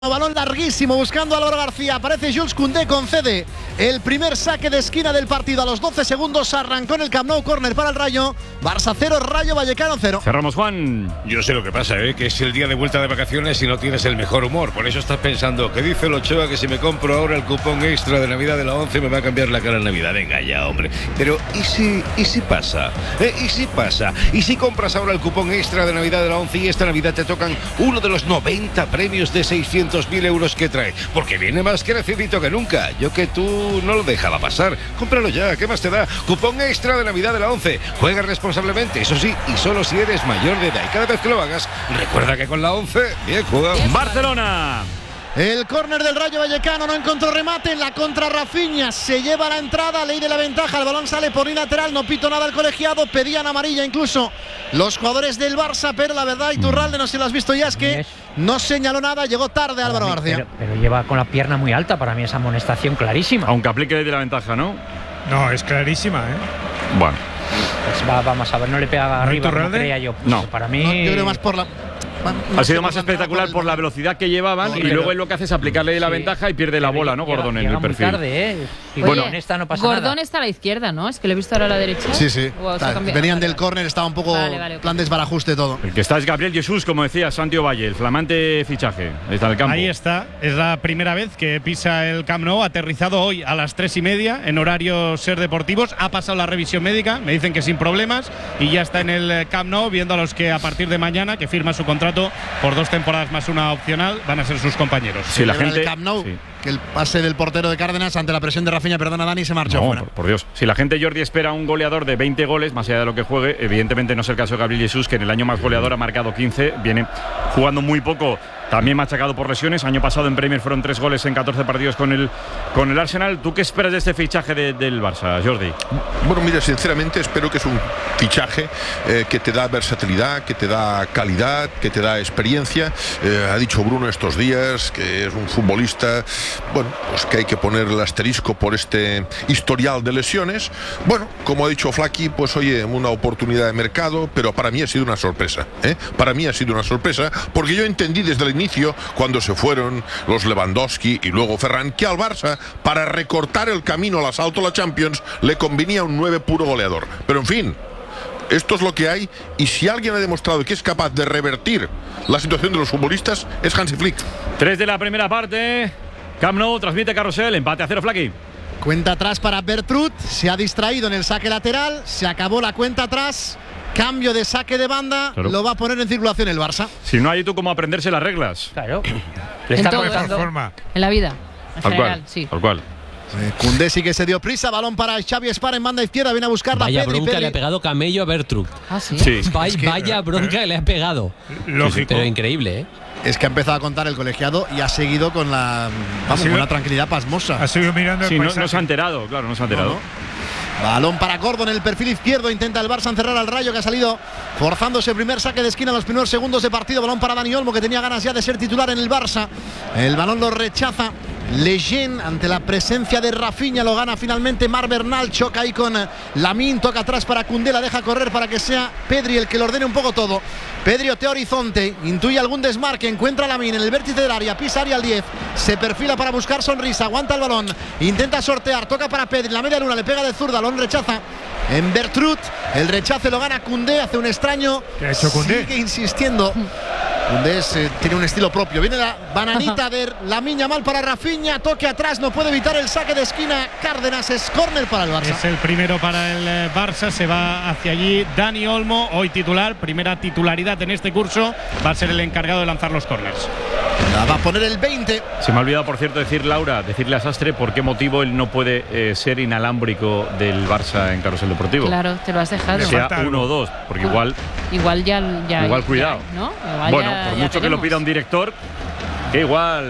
Balón larguísimo buscando a Álvaro García. Aparece Jules Koundé, concede el primer saque de esquina del partido. A los 12 segundos arrancó en el Camp Nou, córner para el Rayo. Barça 0, Rayo Vallecano 0. Cerramos, Juan. Yo sé lo que pasa, que es el día de vuelta de vacaciones y no tienes el mejor humor. Por eso estás pensando, ¿qué dice el Ochoa? Que si me compro ahora el cupón extra de Navidad de la 11 me va a cambiar la cara en Navidad. Venga ya, hombre. Pero ¿y si pasa? ¿Y si pasa? ¿Y si compras ahora el cupón extra de Navidad de la 11 y esta Navidad te tocan uno de los 90 premios de 600.000 euros que trae? Porque viene más crecidito que nunca. Yo que tú no lo dejaba pasar. Cómpralo ya, ¿qué más te da? Cupón extra de Navidad de la 11. Juega responsablemente, eso sí, y solo si eres mayor de edad. Y cada vez que lo hagas, recuerda que con la 11, bien jugado. Barcelona. El córner del Rayo Vallecano no encontró remate. En la contra Rafinha se lleva la entrada, ley de la ventaja. El balón sale por lateral, no pito nada el colegiado. Pedían amarilla incluso los jugadores del Barça, pero la verdad, Iturralde, no sé si lo has visto ya, es que no señaló nada. Llegó tarde Álvaro García. Pero lleva con la pierna muy alta. Para mí esa amonestación clarísima. Aunque aplique ley de la ventaja, ¿no? No, es clarísima, Bueno. Pues vamos a ver, no le pega arriba como creía yo. Pues no. Para mí… No, yo creo más por la… Ha sido más espectacular por la velocidad que llevaban, y luego él lo que hace es aplicarle la ventaja y pierde la bola, ¿no, Gordón, en el perfil? Muy tarde, Y bueno, en esta no pasa Gordón nada. está a la izquierda, ¿no? Es que lo he visto ahora a la derecha. Sí, sí. Venían del vale. córner, estaba un poco Vale, plan desbarajuste todo. El que está es Gabriel Jesús, como decía Santiago Valle, el flamante fichaje. Está en el campo. Ahí está, es la primera vez que pisa el Camp Nou, aterrizado hoy a las 3:30 en horario Ser Deportivos. Ha pasado la revisión médica, me dicen que sin problemas, y ya está en el Camp Nou viendo a los que a partir de mañana, que firma su contrato por 2 temporadas más una opcional, van a ser sus compañeros. Sí, la gente… El Camp Nou, que el pase del portero de Cárdenas ante la presión de Rafinha, perdona Dani, se marchó fuera. Por Dios. Si la gente, Jordi, espera un goleador de 20 goles, más allá de lo que juegue, evidentemente no es el caso de Gabriel Jesús, que en el año más goleador ha marcado 15, viene jugando muy poco, también machacado por lesiones. Año pasado en Premier fueron 3 goles en 14 partidos con el Arsenal. ¿Tú qué esperas de este fichaje del Barça, Jordi? Bueno, mira, sinceramente espero que es un fichaje que te da versatilidad, que te da calidad, que te da experiencia. Ha dicho Bruno estos días que es un futbolista, bueno, pues que hay que poner el asterisco por este historial de lesiones. Bueno, como ha dicho Flaqui, pues oye, una oportunidad de mercado, pero para mí ha sido una sorpresa, Para mí ha sido una sorpresa, porque yo entendí desde el inicio, cuando se fueron los Lewandowski y luego Ferran, que al Barça, para recortar el camino al asalto a la Champions, le convenía un 9 puro goleador. Pero en fin, esto es lo que hay, y si alguien ha demostrado que es capaz de revertir la situación de los futbolistas, es Hansi Flick. 3 de la primera parte. Camp Nou transmite Carrusel, empate a 0, Flaqui. Cuenta atrás para Bertrud, se ha distraído en el saque lateral, se acabó la cuenta atrás. Cambio de saque de banda, claro. Lo va a poner en circulación el Barça. Si no hay tú cómo aprenderse las reglas. Claro. Le está forma. En la vida, en general, sí. Tal cual. Koundé sí que se dio prisa, balón para Xavi Espar en banda izquierda, viene a buscarla. Vaya bronca le ha pegado Camello a Bertrud. Ah, sí. Vaya bronca le ha pegado. Lógico. Pero increíble, Es que ha empezado a contar el colegiado y ha seguido con con una tranquilidad pasmosa. Ha seguido mirando el no se ha enterado, claro, no se ha enterado. No. Balón para Gordon en el perfil izquierdo, intenta el Barça encerrar al Rayo, que ha salido forzándose el primer saque de esquina en los primeros segundos de partido. Balón para Dani Olmo, que tenía ganas ya de ser titular en el Barça. El balón lo rechaza Lejeune ante la presencia de Rafinha, lo gana finalmente Marc Bernal, choca ahí con Lamine, toca atrás para Koundé, la deja correr para que sea Pedri el que lo ordene un poco todo. Pedri otea horizonte, intuye algún desmarque, encuentra a Lamine en el vértice del área, pisa área al 10, se perfila para buscar sonrisa, aguanta el balón, intenta sortear, toca para Pedri, la media luna, le pega de zurda, lo rechaza en Bertrud, el rechace lo gana Koundé, hace un extraño, ¿qué ha hecho Koundé? Sigue insistiendo. Koundé tiene un estilo propio. Viene la bananita de Lamine Yamal para Rafinha, toque atrás, no puede evitar el saque de esquina Cárdenas, es córner para el Barça. Es el primero para el Barça, se va hacia allí Dani Olmo, hoy titular, primera titularidad en este curso, va a ser el encargado de lanzar los córners. La va a poner el 20. Se me ha olvidado, por cierto, decirle a Sastre por qué motivo él no puede ser inalámbrico del Barça en Carrusel Deportivo. Claro, te lo has dejado. Sea 1 o 2, porque igual ya cuidado. ¿no? Por mucho que lo pida un director, que igual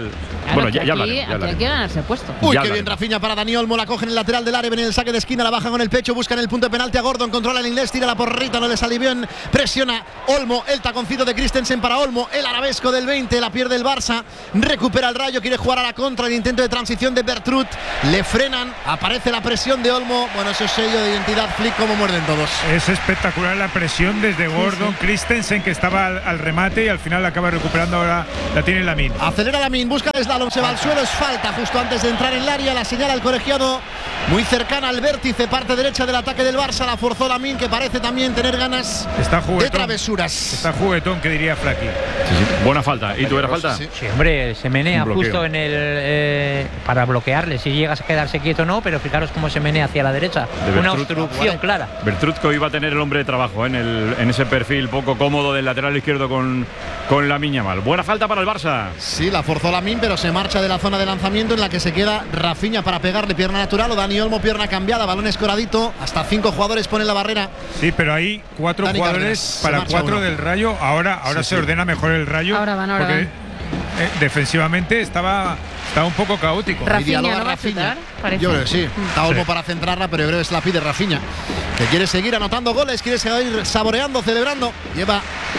Claro, bueno, que ya aquí hablaremos. hay que ganarse el puesto. Uy, Ya qué bien Rafinha para Dani Olmo, la coge en el lateral del área, viene el saque de esquina, la baja con el pecho, busca en el punto de penalti a Gordon, controla el inglés, tira la porrita, no le sale bien, presiona Olmo, el taconcito de Christensen para Olmo, el arabesco del 20, la pierde el Barça, recupera el Rayo, quiere jugar a la contra, el intento de transición de Bertrut, le frenan, aparece la presión de Olmo, bueno, eso es sello de identidad, Flick, como muerden todos. Es espectacular la presión desde Gordon, Christensen, que estaba al remate y al final la acaba recuperando, ahora la tiene Lamine. Acelera Lamine, busca el slalom, se va al suelo, es falta justo antes de entrar en el área, la señala el colegiado muy cercana al vértice, parte derecha del ataque del Barça, la forzó Lamine, que parece también tener ganas de travesuras. Está juguetón, que diría Flaky. Sí. Buena falta. ¿Y tú era falta? Sí, hombre, se menea justo en el para bloquearle, si llegas a quedarse quieto no, pero fijaros cómo se menea hacia la derecha, una obstrucción clara. Bertrut, que hoy va a tener el hombre de trabajo en ese perfil poco cómodo del lateral izquierdo con Lamine Yamal. Buena falta para el Barça. Sí, la forzó Lamine, pero se marcha de la zona de lanzamiento en la que se queda Rafinha para pegarle pierna natural, o Dani Olmo pierna cambiada, balón escoradito, hasta 5 jugadores ponen la barrera. Sí, pero hay 4 Dani jugadores Cárdenas, para 4 del Rayo. Ahora se ordena mejor el Rayo. Ahora porque defensivamente estaba un poco caótico. Rafinha no va a chutar, parece. Yo creo que sí. Está Olmo para centrarla, pero yo creo que se la pide Rafinha, que quiere seguir anotando goles, quiere seguir saboreando, celebrando. Lleva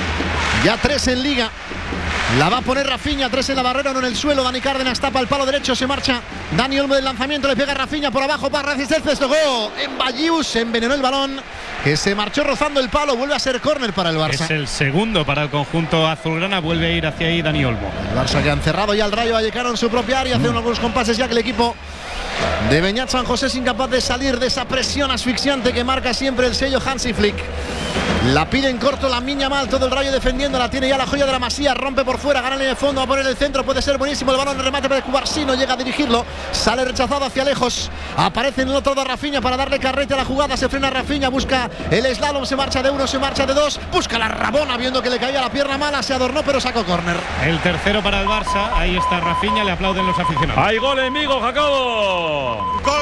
ya 3 en Liga. La va a poner Rafinha, 3 en la barrera, 1 en el suelo. Dani Cárdenas tapa el palo derecho, se marcha Dani Olmo del lanzamiento, le pega a Rafinha por abajo para resistencia, tocó en Bayou, se envenenó el balón, que se marchó rozando el palo, vuelve a ser córner para el Barça. Es el segundo para el conjunto azulgrana, vuelve a ir hacia ahí Dani Olmo. El Barça que han cerrado ya el Rayo Vallecano en su propia área, hace algunos compases ya que el equipo de Beñat San José es incapaz de salir de esa presión asfixiante que marca siempre el sello Hansi Flick. La pide en corto Lamine Yamal, todo el Rayo defendiendo, la tiene ya la joya de la Masía, rompe por fuera, gana en el fondo, va a poner el centro, puede ser buenísimo el balón, el remate de Cubarsí, no llega a dirigirlo, sale rechazado hacia lejos, aparece en el otro de Rafinha para darle carrete a la jugada, se frena Rafinha, busca el slalom, se marcha de 1, se marcha de 2, busca la rabona viendo que le caía la pierna mala, se adornó pero sacó córner. El tercero para el Barça, ahí está Rafinha, le aplauden los aficionados. ¡Hay gol en Vigo, Jacobo! ¡Gol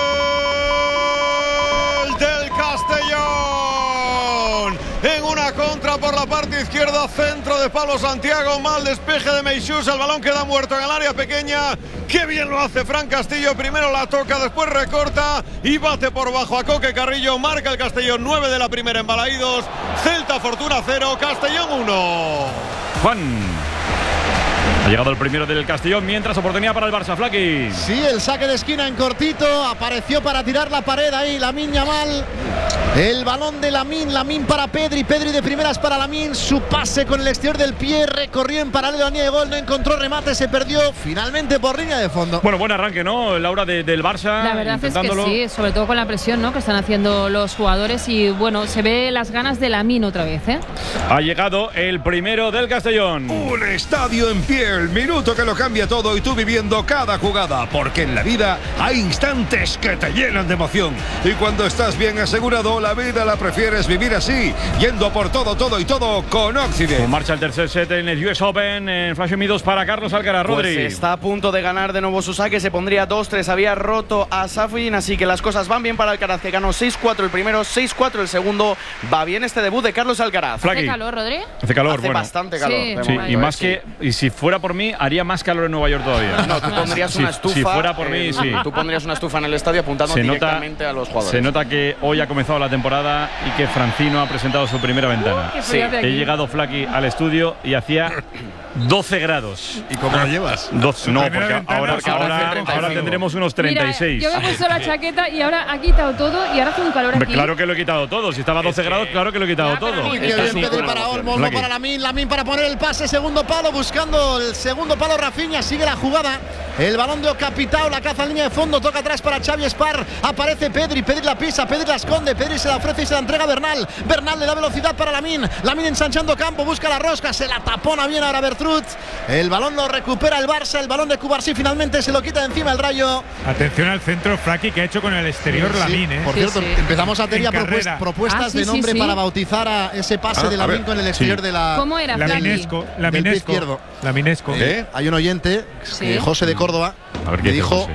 del Castellón! En una contra por la parte izquierda, centro de Pablo Santiago, mal despeje de Meixús, el balón queda muerto en el área pequeña. Qué bien lo hace Fran Castillo, primero la toca, después recorta y bate por bajo a Coque Carrillo, marca el Castellón, 9 de la primera en Balaídos, Celta Fortuna 0, Castellón 1. Juan. Ha llegado el primero del Castellón, mientras oportunidad para el Barça, Flaky. Sí, el saque de esquina en cortito, apareció para tirar la pared ahí Lamine Yamal. El balón de Lamine para Pedri de primeras para Lamine, su pase con el exterior del pie, recorrió en paralelo a línea de gol, no encontró remate, se perdió finalmente por línea de fondo. Bueno, buen arranque, ¿no, Laura, del Barça? La verdad es que sí, sobre todo con la presión, ¿no?, que están haciendo los jugadores, y bueno, se ve las ganas de Lamine otra vez, ¿eh? Ha llegado el primero del Castellón. Un estadio en pie, el minuto que lo cambia todo y tú viviendo cada jugada, porque en la vida hay instantes que te llenan de emoción y cuando estás bien asegurado, la vida la prefieres vivir así, yendo por todo y todo con Occident. En marcha el tercer set en el US Open, en Flash M2 para Carlos Alcaraz. Rodri. Pues está a punto de ganar de nuevo su saque, se pondría 2-3, había roto a Safin, así que las cosas van bien para Alcaraz, que ganó 6-4 el primero, 6-4 el segundo. Va bien este debut de Carlos Alcaraz. ¿Hace calor, Rodri? Hace calor, Hace bastante calor. Sí, y más que, y si fuera por mí, haría más calor en Nueva York todavía. No, tú pondrías una estufa. Si fuera por mí, sí. Tú pondrías una estufa en el estadio apuntando directamente a los jugadores. Se nota que hoy ha comenzado la temporada y que Francino ha presentado su primera ventana. Sí. He llegado, Flaky, al estudio y hacía 12 grados. ¿Y cómo lo llevas? 12, no, porque ahora tendremos unos 36. Mira, yo me he puesto la chaqueta y ahora ha quitado todo y ahora hace un calor aquí. Claro que lo he quitado todo. Si estaba a 12 grados, claro que lo he quitado todo. Muy bien, Pedri para Olmo, Olmo para Lamine para poner el pase, segundo palo, buscando el segundo palo Rafinha, sigue la jugada. El balón de Ocapitao, la caza en línea de fondo, toca atrás para Xavi Espar, aparece Pedri la pisa, Pedri la esconde, Pedri se la ofrece y se la entrega a Bernal. Bernal le da velocidad para Lamine ensanchando campo, busca la rosca, se la tapona bien ahora Bertrut. El balón lo recupera el Barça, el balón de Cubarsí finalmente se lo quita de encima el Rayo. Atención al centro, Flaky, que ha hecho con el exterior Lamine. Por cierto, empezamos a tener propuestas de nombre para bautizar a ese pase de Lamine con el exterior de la… ¿Cómo era, Laminesco. Laminesco. Hay un oyente, José de Córdoba, que dijo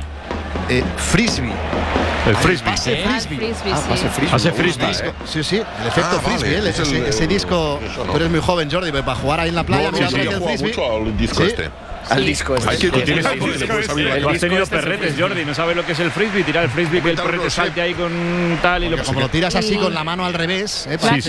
frisbee. El frisbee. Pase frisbee. Pase frisbee. Sí, el efecto frisbee. Ese disco. Tú eres muy joven, Jordi, para jugar ahí en la playa. Yo he jugado mucho al disco este. Al disco. Hay que Tú has tenido este perretes, Jordi, no sabes lo que es el frisbee, tirar el frisbee que el perrete salte ahí con tal y lo que como lo tiras así con la mano al revés.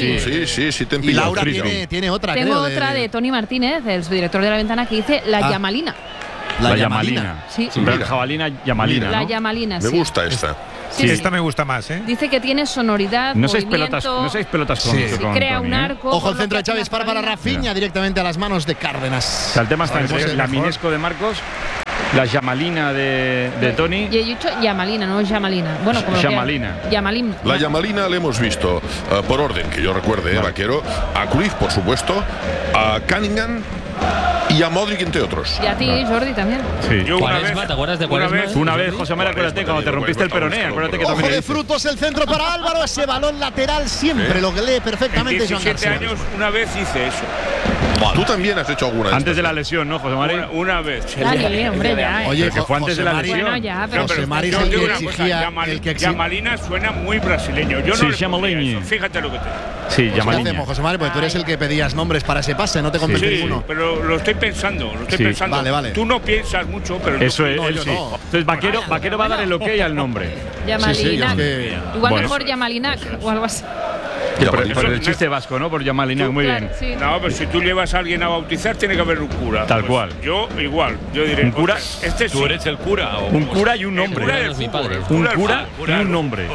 Sí, te y Laura tiene otra, Tengo creo, otra de Tony Martínez, el subdirector de La Ventana, que dice la yamalina. La yamalina. Sí. Jabalina, yamalina. La yamalina, Me gusta esta. Sí, esta me gusta más, ¿eh? Dice que tiene sonoridad, no seis movimiento. pelotas con crea Tony, un arco. Ojo el centro de Chávez para Rafinha directamente a las manos de Cárdenas. O sea, el tema está entre la Minesco de Marcos, la yamalina de Tony. Y he dicho yamalina, no es yamalina. Bueno, como Yamalina. Yamalina. La yamalina le hemos visto, por orden, que yo recuerde, Vaquero, a Cruyff, por supuesto, a Cunningham y a Modric, entre otros. Y a ti, Jordi, también. Sí. Yo Quaresma, ¿te acuerdas de Quaresma? Una vez, José María, acuérdate, cuando te rompiste el peroné, acuérdate que Ojo también. de frutos el centro para Álvaro, ese balón lateral siempre lo que lee perfectamente Joan García. 17 años una vez hice eso. Tú también has hecho alguna. Antes de la lesión, ¿no, José María? Una vez. Dale, hombre, ya. Oye, que fue antes de la lesión. Bueno, ya, pero José María es el que exigía. Yamalina suena muy brasileño. Yo no le pondría eso. Fíjate lo que te digo. Sí, ¿Qué yamalina. hacemos, José María? Porque tú eres el que pedías nombres para ese pase, no te convence ninguno. Pero lo estoy pensando, pensando. Vale. Tú no piensas mucho, pero eso es, no, él yo sí. no. Entonces Vaquero va a dar el ok al nombre. Yamalina. Igual Bueno. mejor Yamalinac o algo así. Por el chiste vasco, ¿no? Por Yamalina, muy bien. Sí. No, pero si tú llevas a alguien a bautizar, tiene que haber un cura. Tal cual. Yo igual. Yo diré. Un cura. Este ¿Tú eres el cura? Un cura y un nombre. Mi padre. Un cura y un nombre.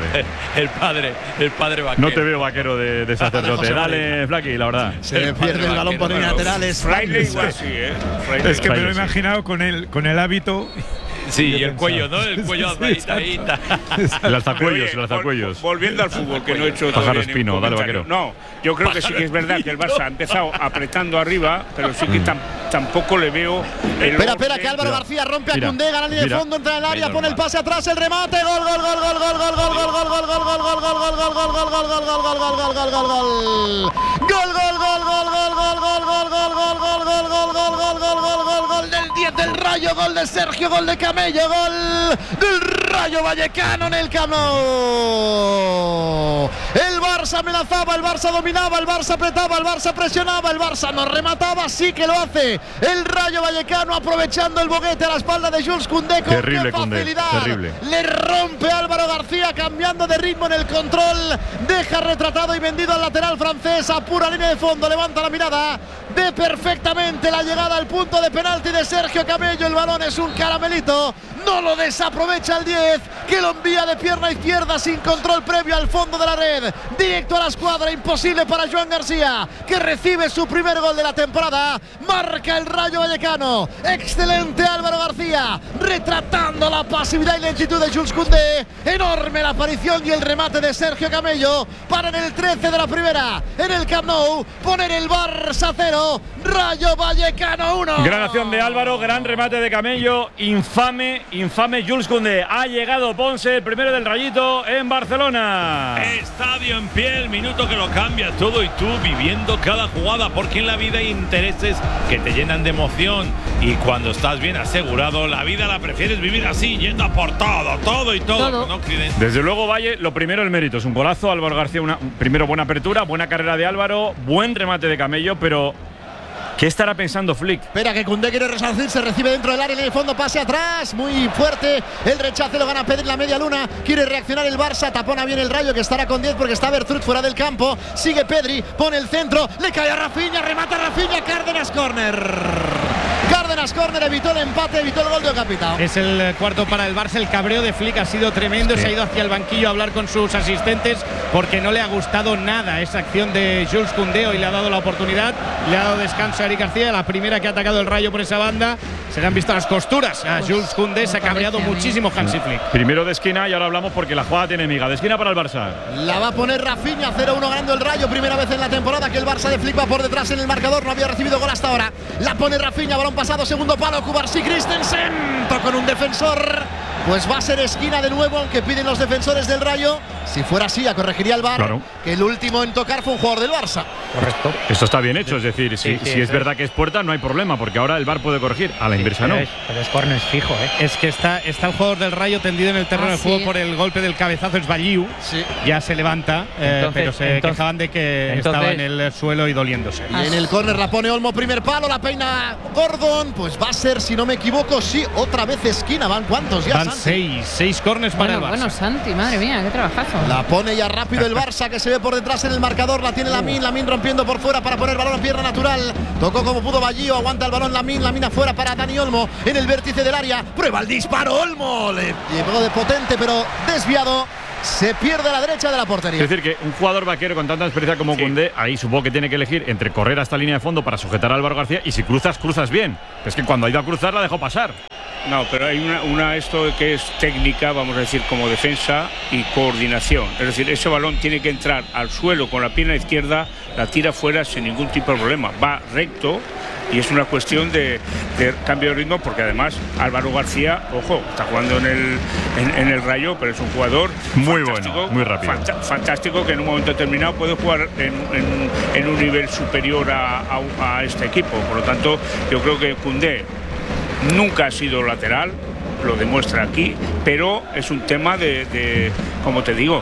El padre Vaquero. No te veo Vaquero de sacerdote. Dale, Flaky, la verdad. Se pierde el balón por líneas laterales. Fraile igual sí, ¿eh? Es que me lo he sí. imaginado con el hábito. Sí, y el cuello, ¿no? El cuello azadita. El alzacuellos. Volviendo al fútbol, que no he hecho Pájaro todavía Espino, ningún dale, comentario. Vaquero. No, yo creo que sí que es verdad que el Barça ha empezado apretando arriba, pero sí que tampoco le veo el Espera, que Álvaro García rompe a Koundé, gana la línea de fondo, entra en el área, pone el pase atrás, el remate, gol. Gol del 10 del Rayo, gol de Sergio, gol de Camello, gol del Rayo Vallecano en el Camp Nou. El Barça amenazaba, el Barça dominaba, el Barça apretaba, el Barça presionaba, el Barça no remataba, sí que lo hace el Rayo Vallecano aprovechando el boguete a la espalda de Jules Koundé con Terrible, qué facilidad. terrible. Le rompe Álvaro García cambiando de ritmo en el control, deja retratado y vendido al lateral francés a pura línea de fondo, levanta la mirada, ve perfectamente la llegada al punto de penalti de Sergio Camello, el balón es un caramelito, no lo desaprovecha el 10, que lo envía de pierna izquierda sin control previo al fondo de la red, directo a la escuadra, imposible para Joan García, que recibe su primer gol de la temporada, marca el Rayo Vallecano, excelente Álvaro García, retratando la pasividad y lentitud de Jules Koundé, enorme la aparición y el remate de Sergio Camello, para en el 13 de la primera, en el Camp Nou, poner el Barça 0, Rayo Vallecano 1. Gran acción de Álvaro, gran remate de Camello, infame Jules Koundé. Ha llegado Ponce, el primero del Rayito en Barcelona. Estadio en pie, el minuto que lo cambia todo y tú viviendo cada jugada, porque en la vida hay intereses que te llenan de emoción y cuando estás bien asegurado, la vida la prefieres vivir así, yendo a por todo y todo. ¿No, Desde luego, Valle, lo primero el mérito, es un golazo. Álvaro García, primero buena apertura, buena carrera de Álvaro, buen remate de Camello, pero ¿qué estará pensando Flick? Espera que Koundé quiere resarcir, se recibe dentro del área en el fondo, pase atrás, muy fuerte, el rechace lo gana Pedri en la media luna, quiere reaccionar el Barça, tapona bien el Rayo que estará con 10 porque está Bertrut fuera del campo, sigue Pedri, pone el centro, le cae a Rafinha, remata Rafinha, Cárdenas córner, evitó el empate, evitó el gol de Capitao. Es el cuarto para el Barça, el cabreo de Flick ha sido tremendo, se ha ido hacia el banquillo a hablar con sus asistentes porque no le ha gustado nada esa acción de Jules Koundé, hoy le ha dado la oportunidad, le ha dado descanso a Eric García, la primera que ha atacado el Rayo por esa banda, se le han visto las costuras a Jules Koundé, se ha cabreado muchísimo Hansi Flick. Primero de esquina y ahora hablamos porque la jugada tiene miga, de esquina para el Barça. La va a poner Rafinha, 0-1 ganando el Rayo, primera vez en la temporada que el Barça de Flick va por detrás en el marcador, no había recibido gol hasta ahora, la pone Rafinha, balón pasado, segundo palo, Cubarsí Christensen, con un defensor, pues va a ser esquina de nuevo, aunque piden los defensores del Rayo, si fuera así, ya corregiría el VAR, claro, que el último en tocar fue un jugador del Barça. Correcto. Esto está bien hecho, es decir, si es verdad que es puerta, no hay problema, porque ahora el VAR puede corregir, a la inversa no. Pero es córner fijo, Es que está el jugador del Rayo tendido en el terreno de juego por el golpe del cabezazo, es Balliu, ya se levanta, pero se quejaban de que estaba en el suelo y doliéndose. Y en el córner la pone Olmo, primer palo, la peina Gordon, pues va a ser, si no me equivoco, sí, otra vez esquina. ¿Van cuántos ya, Van Santi? seis córners para el Barça. Bueno, Santi, madre mía, qué trabajazo. La pone ya rápido el Barça, que se ve por detrás en el marcador. La tiene Lamine rompiendo por fuera para poner balón a pierna natural. Tocó como pudo Ballío, aguanta el balón Lamine afuera para Dani Olmo en el vértice del área. Prueba el disparo, Olmo. Le llegó de potente, pero desviado. Se pierde a la derecha de la portería. Es decir, que un jugador vaquero con tanta experiencia como Koundé, ahí supongo que tiene que elegir entre correr hasta línea de fondo para sujetar a Álvaro García y si cruzas bien. Es que cuando ha ido a cruzar la dejó pasar. No, pero hay una esto que es técnica, vamos a decir, como defensa y coordinación. Es decir, ese balón tiene que entrar al suelo con la pierna izquierda, la tira fuera sin ningún tipo de problema. Va recto y es una cuestión de cambio de ritmo, porque además Álvaro García, ojo, está jugando en el Rayo, pero es un jugador muy bueno, muy rápido. Fantástico, que en un momento determinado puede jugar en un nivel superior a este equipo. Por lo tanto, yo creo que Koundé nunca ha sido lateral, lo demuestra aquí, pero es un tema como te digo,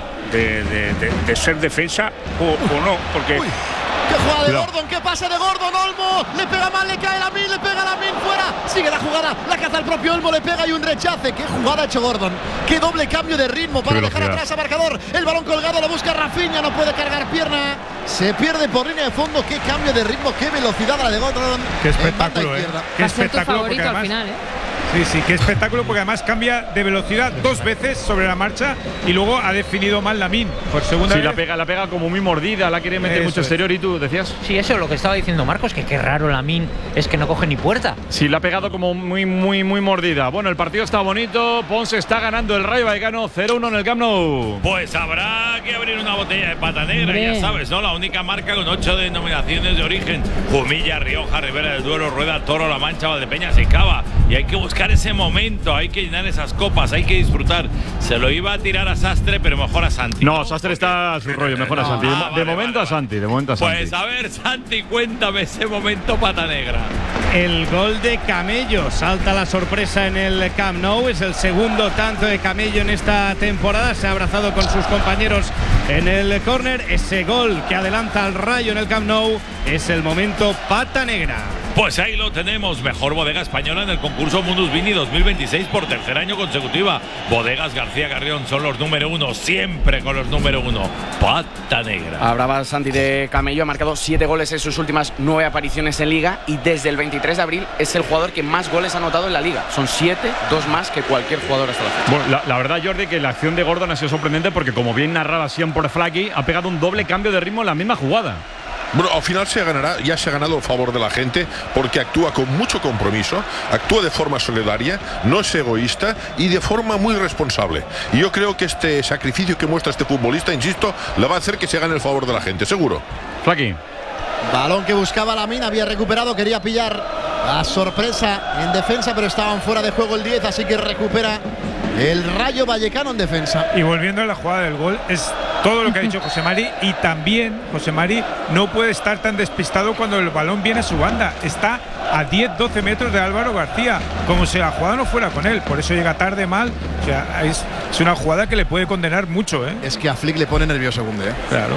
de ser defensa o no, porque… ¡Qué jugada de Gordon! ¡Qué pase de Gordon! Olmo le pega mal, le cae Lamine, le pega Lamine fuera. Sigue la jugada, la caza el propio Olmo, le pega y un rechace. ¡Qué jugada ha hecho Gordon! ¡Qué doble cambio de ritmo para dejar atrás a marcador! El balón colgado, lo busca Rafinha, no puede cargar pierna. Se pierde por línea de fondo. ¡Qué cambio de ritmo! ¡Qué velocidad la de Gordon! ¡Qué espectáculo, ¡Qué espectáculo! Porque además, al final, Sí, qué espectáculo, porque además cambia de velocidad 2 veces sobre la marcha y luego ha definido mal Lamine por segunda vez. La pega como muy mordida, la quiere meter mucho exterior. ¿Y tú decías? Sí, eso es lo que estaba diciendo Marcos, que qué raro Lamine es que no coge ni puerta. Sí, la ha pegado como muy mordida. Bueno, el partido está bonito. Ponce está ganando el Rayo Vallecano 0-1 en el Camp Nou. Pues habrá que abrir una botella de pata negra, ya sabes, ¿no? La única marca con 8 denominaciones de origen: Jumilla, Rioja, Ribera del Duero, Rueda, Toro, La Mancha, Valdepeñas y Cava. Y hay que buscar ese momento, hay que llenar esas copas, hay que disfrutar. Se lo iba a tirar a Sastre, pero mejor a Santi. No, Sastre está a su rollo, mejor a Santi. De momento a Santi. Pues a ver, Santi, cuéntame ese momento pata negra. El gol de Camello, salta la sorpresa en el Camp Nou, es el segundo tanto de Camello en esta temporada, se ha abrazado con sus compañeros en el córner. Ese gol que adelanta al Rayo en el Camp Nou es el momento pata negra. Pues ahí lo tenemos, mejor bodega española en el concurso Mundus Vini 2026 por tercer año consecutiva. Bodegas García Carrión son los número 1, siempre con los número 1. Pata negra. Hablaba Santi de Camello, ha marcado 7 goles en sus últimas 9 apariciones en Liga y desde el 23 de abril es el jugador que más goles ha anotado en la Liga. Son 7, 2 más que cualquier jugador hasta la fecha. Bueno, la verdad, Jordi, que la acción de Gordon ha sido sorprendente porque, como bien narraba siempre Flaky, ha pegado un doble cambio de ritmo en la misma jugada. Bueno, al final ya se ha ganado el favor de la gente porque actúa con mucho compromiso, actúa de forma solidaria, no es egoísta y de forma muy responsable. Y yo creo que este sacrificio que muestra este futbolista, insisto, le va a hacer que se gane el favor de la gente, seguro. Flaky. Balón que buscaba Lamine, había recuperado, quería pillar a sorpresa en defensa, pero estaban fuera de juego el 10, así que recupera el Rayo Vallecano en defensa. Y volviendo a la jugada del gol, es todo lo que ha dicho José Mari, y también José Mari no puede estar tan despistado cuando el balón viene a su banda. Está a 10-12 metros de Álvaro García, como si la jugada no fuera con él, por eso llega tarde, mal. O sea, es una jugada que le puede condenar mucho, ¿eh? Es que a Flick le pone nervioso Koundé, ¿eh? Claro.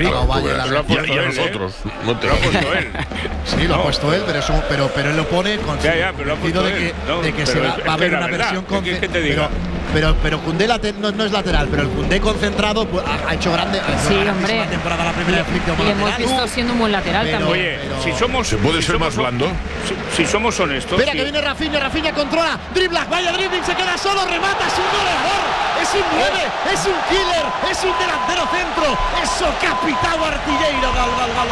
Y a nosotros. No te lo ha puesto él. Sí, lo ha puesto él, pero él lo pone con sentido de que se va a haber una versión con pero Koundé no es lateral, pero el Koundé concentrado pues, ha hecho grande. Hombre. Temporada la primera de Flick como y hemos lateral. visto siendo un buen lateral también. Oye, si somos… ¿Se puede ser más blando? Si somos honestos… Espera que viene Rafinha controla, dribla, vaya dribbling, se queda solo, remata, es un goleador, es un 9, es un killer, es un delantero centro, eso capitão artilleiro, gol.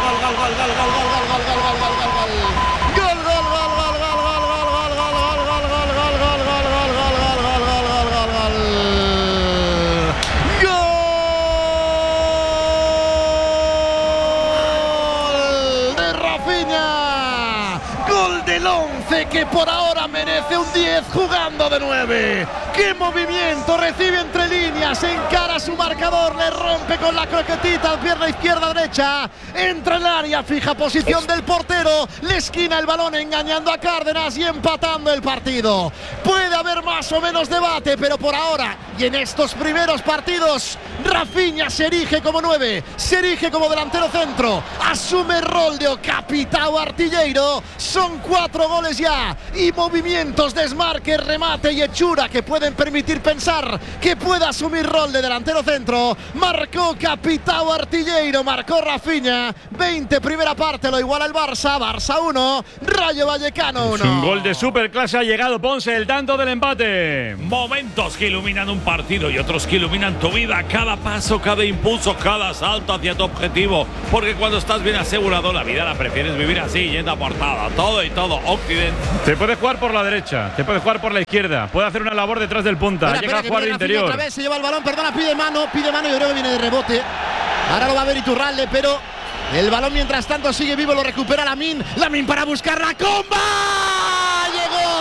Del 11 que por ahora merece un 10 jugando de 9. ¡Qué movimiento! Recibe entre líneas, encara su marcador, le rompe con la croquetita, pierna izquierda, derecha, entra en el área, fija posición del portero, le esquina el balón engañando a Cárdenas y empatando el partido. Puede puede haber más o menos debate, pero por ahora y en estos primeros partidos, Rafinha se erige como 9, se erige como delantero centro, asume el rol de capitão artilleiro. Son 4 goles ya y movimientos, desmarque, remate y hechura que pueden permitir pensar que pueda asumir rol de delantero centro. Marcó capitão artilleiro, marcó Rafinha. 20 primera parte, lo iguala el Barça. Barça 1, Rayo Vallecano 1. Es un gol de superclase, ha llegado Ponce, el tanto del empate. Momentos que iluminan un partido y otros que iluminan tu vida. Cada paso, cada impulso, cada salto hacia tu objetivo. Porque cuando estás bien asegurado, la vida la prefieres vivir así, yendo a portada. Todo y todo, Occidente. Te puedes jugar por la derecha, te puedes jugar por la izquierda, puede hacer una labor detrás del punta. Llega a jugar de interior. Otra vez se lleva el balón, perdona, pide mano, yo creo que viene de rebote. Ahora lo va a ver Iturralde, pero el balón mientras tanto sigue vivo, lo recupera Lamine para buscar la comba. ¡Llegó!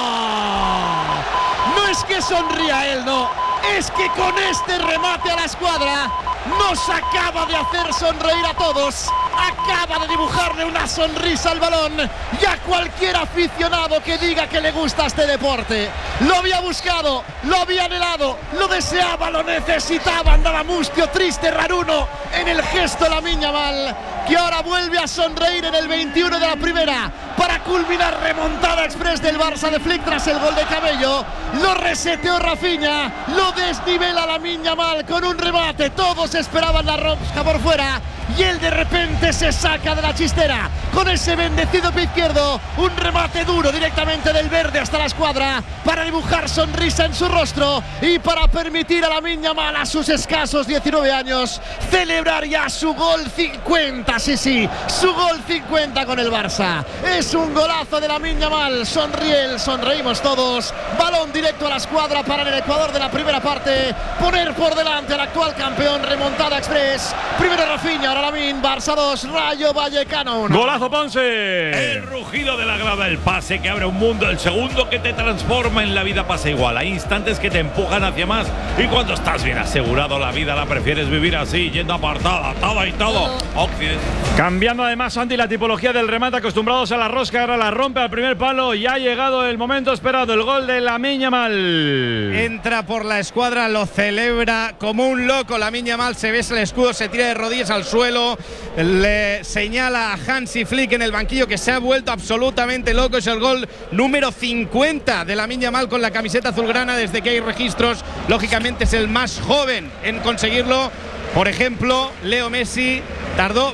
No es que sonría él, no. Es que con este remate a la escuadra nos acaba de hacer sonreír a todos. Acaba de dibujarle una sonrisa al balón y a cualquier aficionado que diga que le gusta este deporte. Lo había buscado, lo había anhelado, lo deseaba, lo necesitaba. Andaba mustio, triste, raruno en el gesto Lamine Yamal, que ahora vuelve a sonreír en el 21 de la primera para culminar remontada express del Barça de Flick tras el gol de Cabello. Lo reseteó Rafinha, lo desnivela Lamine Yamal con un remate. Todos esperaban la rosca por fuera y él de repente se saca de la chistera con ese bendecido pie izquierdo. Un remate duro directamente del verde hasta la escuadra para dibujar sonrisa en su rostro y para permitir a Lamine Yamal, a sus escasos 19 años, celebrar ya su gol 50. Sí, su gol 50 con el Barça. Es un golazo de Lamine Yamal. Sonríe, sonreímos todos. Balón directo a la escuadra para en el Ecuador de la primera parte poner por delante al actual campeón. Remontada express. Primero Rafinha, ahora Lamine. Barça 2, Rayo Vallecano 1. Golazo Ponce. El rugido de la grada, el pase que abre un mundo, el segundo que te transforma en la vida pasa igual. Hay instantes que te empujan hacia más y cuando estás bien asegurado, la vida la prefieres vivir así, yendo apartada, todo y todo. Occidente. Cambiando además, Santi, la tipología del remate, acostumbrados a la rosca, ahora la rompe al primer palo y ha llegado el momento esperado, el gol de Lamine Yamal. Entra por la escuadra, lo celebra como un loco. Lamine Yamal se besa el escudo, se tira de rodillas al suelo, le señala a Hansi Flick en el banquillo que se ha vuelto absolutamente loco. Es el gol número 50 de Lamine Yamal con la camiseta azulgrana desde que hay registros. Lógicamente es el más joven en conseguirlo. Por ejemplo, Leo Messi tardó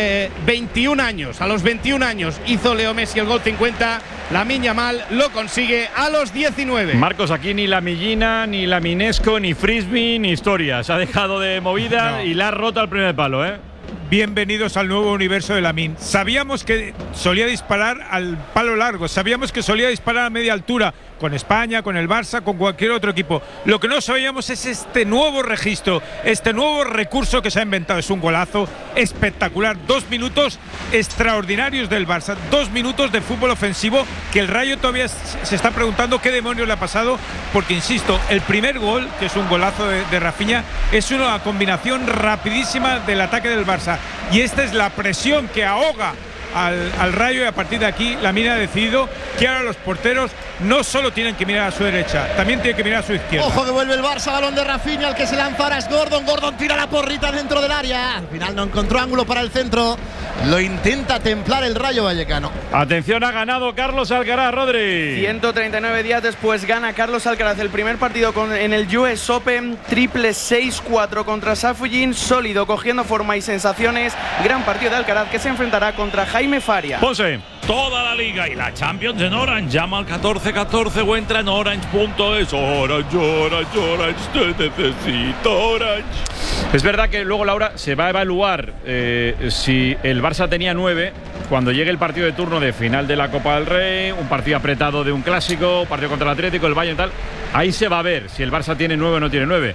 21 años. A los 21 años hizo Leo Messi el gol 50. Lamine Yamal lo consigue a los 19. Marcos, aquí ni la Millina, ni la Minesco, ni Frisbee, ni historia. Se ha dejado de movida y la ha roto al primer palo, ¿eh? Bienvenidos al nuevo universo de Lamine. Sabíamos que solía disparar al palo largo, sabíamos que solía disparar a media altura con España, con el Barça, con cualquier otro equipo. Lo que no sabíamos es este nuevo registro, este nuevo recurso que se ha inventado. Es un golazo espectacular. 2 minutos extraordinarios del Barça, 2 minutos de fútbol ofensivo que el Rayo todavía se está preguntando qué demonios le ha pasado, porque insisto, el primer gol, que es un golazo de Rafinha, es una combinación rapidísima del ataque del Barça. Y esta es la presión que ahoga al Rayo, y a partir de aquí Lamine ha decidido que ahora los porteros no solo tienen que mirar a su derecha, también tienen que mirar a su izquierda. Ojo que vuelve el Barça, balón de Rafinha, el que se lanza ahora es Gordon. Gordon tira la porrita dentro del área. Al final no encontró ángulo para el centro. Lo intenta templar el Rayo Vallecano. Atención, ha ganado Carlos Alcaraz, Rodri. 139 días después gana Carlos Alcaraz el primer partido en el US Open. Triple 6-4 contra Safulin, sólido, cogiendo forma y sensaciones. Gran partido de Alcaraz que se enfrentará contra Jaime Faria. Ponce. Toda la liga y la Champions en Orange. Llama al 1414 o entra en orange.es. Orange, te necesito, Orange. Es verdad que luego, Laura, se va a evaluar si el Barça tenía 9 cuando llegue el partido de turno de final de la Copa del Rey, un partido apretado de un clásico, partido contra el Atlético, el Bayern y tal. Ahí se va a ver si el Barça tiene 9 o no tiene 9.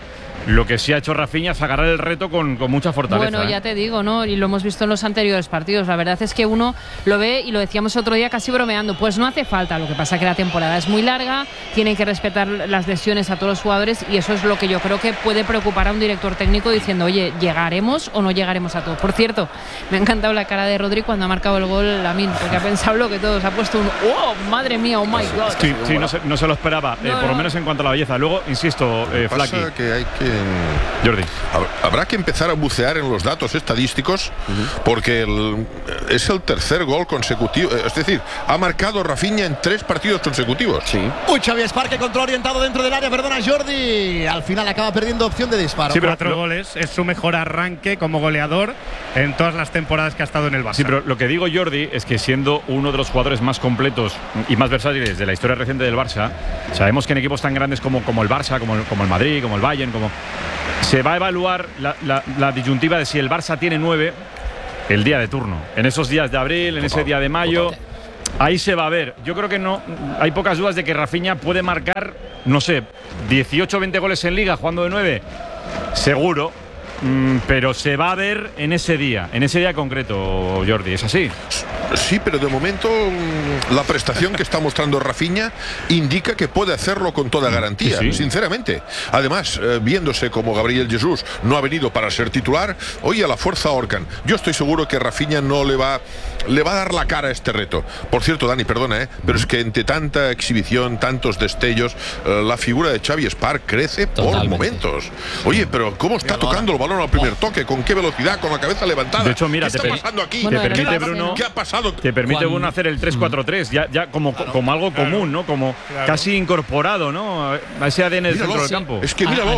Lo que sí ha hecho Rafinha es agarrar el reto con mucha fortaleza. Bueno, ya te digo, ¿no? Y lo hemos visto en los anteriores partidos. La verdad es que uno lo ve, y lo decíamos otro día casi bromeando, pues no hace falta. Lo que pasa que la temporada es muy larga, tienen que respetar las lesiones a todos los jugadores, y eso es lo que yo creo que puede preocupar a un director técnico diciendo, oye, ¿llegaremos o no llegaremos a todo? Por cierto, me ha encantado la cara de Rodri cuando ha marcado el gol Lamine, porque ha pensado lo que todos, ha puesto un ¡oh, madre mía, oh my God! Sí, no se lo esperaba, por lo menos en cuanto a la belleza. Luego, insisto, Flaky. Que hay que Jordi. Habrá que empezar a bucear en los datos estadísticos, porque es el tercer gol consecutivo, es decir, ha marcado Rafinha en 3 partidos consecutivos. Sí. Uy, Xavi Esparque, control orientado dentro del área, perdona Jordi, al final acaba perdiendo opción de disparo. Sí, pero 4 goles, es su mejor arranque como goleador en todas las temporadas que ha estado en el Barça. Sí, pero lo que digo, Jordi, es que siendo uno de los jugadores más completos y más versátiles de la historia reciente del Barça, sabemos que en equipos tan grandes como el Barça, como el Madrid, como el Bayern, se va a evaluar la disyuntiva de si el Barça tiene 9 el día de turno. En esos días de abril, en ese día de mayo, ahí se va a ver. Yo creo que no hay pocas dudas de que Rafinha puede marcar, no sé, 18 o 20 goles en Liga jugando de 9. Seguro. Pero se va a ver en ese día concreto, Jordi, ¿es así? Sí, pero de momento la prestación que está mostrando Rafinha indica que puede hacerlo con toda garantía, sinceramente. Además, viéndose como Gabriel Jesús no ha venido para ser titular, hoy a la fuerza ahorcan. Yo estoy seguro que Rafinha no le va a dar la cara a este reto. Por cierto, Dani, perdona, pero es que entre tanta exhibición, tantos destellos, la figura de Xavi Esparque crece por momentos. Oye, pero ¿cómo está tocando el balón al primer toque? ¿Con qué velocidad? ¿Con la cabeza levantada? De hecho, mira, ¿qué está pasando aquí? Te permite, Bruno, ¿qué ha pasado? Te permite, Bruno, hacer el 3-4-3 ya como algo común, ¿no? Como casi incorporado, ¿no? A ese ADN del centro del campo. Es que míralo.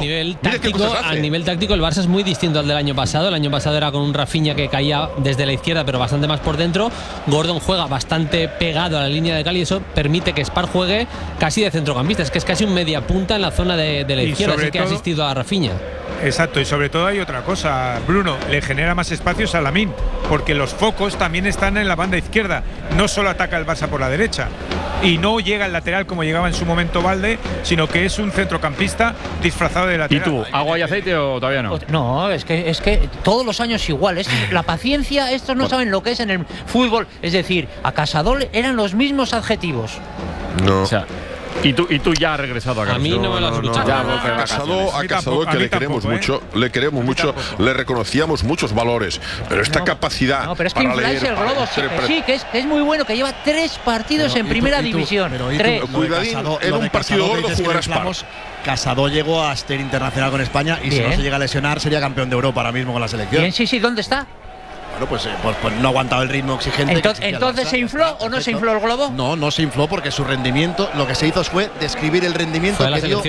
A nivel táctico, el Barça es muy distinto al del año pasado. El año pasado era con un Rafinha que caía desde la izquierda, pero bastante más por dentro. Gordon juega bastante pegado a la línea de Cal, y eso permite que Spark juegue casi de centrocampista. Es que es casi un media punta en la zona de la izquierda, así que ha asistido a Rafinha. Exacto, y sobre todo hay otra cosa, Bruno, le genera más espacios a Lamine, porque los focos también están en la banda izquierda, no solo ataca el Barça por la derecha, y no llega al lateral como llegaba en su momento Valde, sino que es un centrocampista disfrazado de lateral. ¿Y tú, agua y aceite o todavía no? No, es que todos los años igual, la paciencia, estos no saben lo que es en el fútbol, es decir, a Casadol eran los mismos adjetivos. No. O sea, ¿Y tú ya has regresado a casa? A mí no me lo has escuchado. A Casado, que le queremos mucho, le reconocíamos muchos valores, pero esta capacidad. No, pero es que infláis el globo, que es muy bueno, que lleva 3 partidos en primera división. 3. Cuidadín, en un partido gordo jugará Spark. Casado llegó a ser internacional con España y si no se llega a lesionar sería campeón de Europa ahora mismo con la selección. Bien, sí, ¿dónde está? Bueno, pues no ha aguantado el ritmo exigente. Entonces ¿se infló o no se infló el globo? No se infló porque su rendimiento, lo que se hizo fue describir el rendimiento que dio.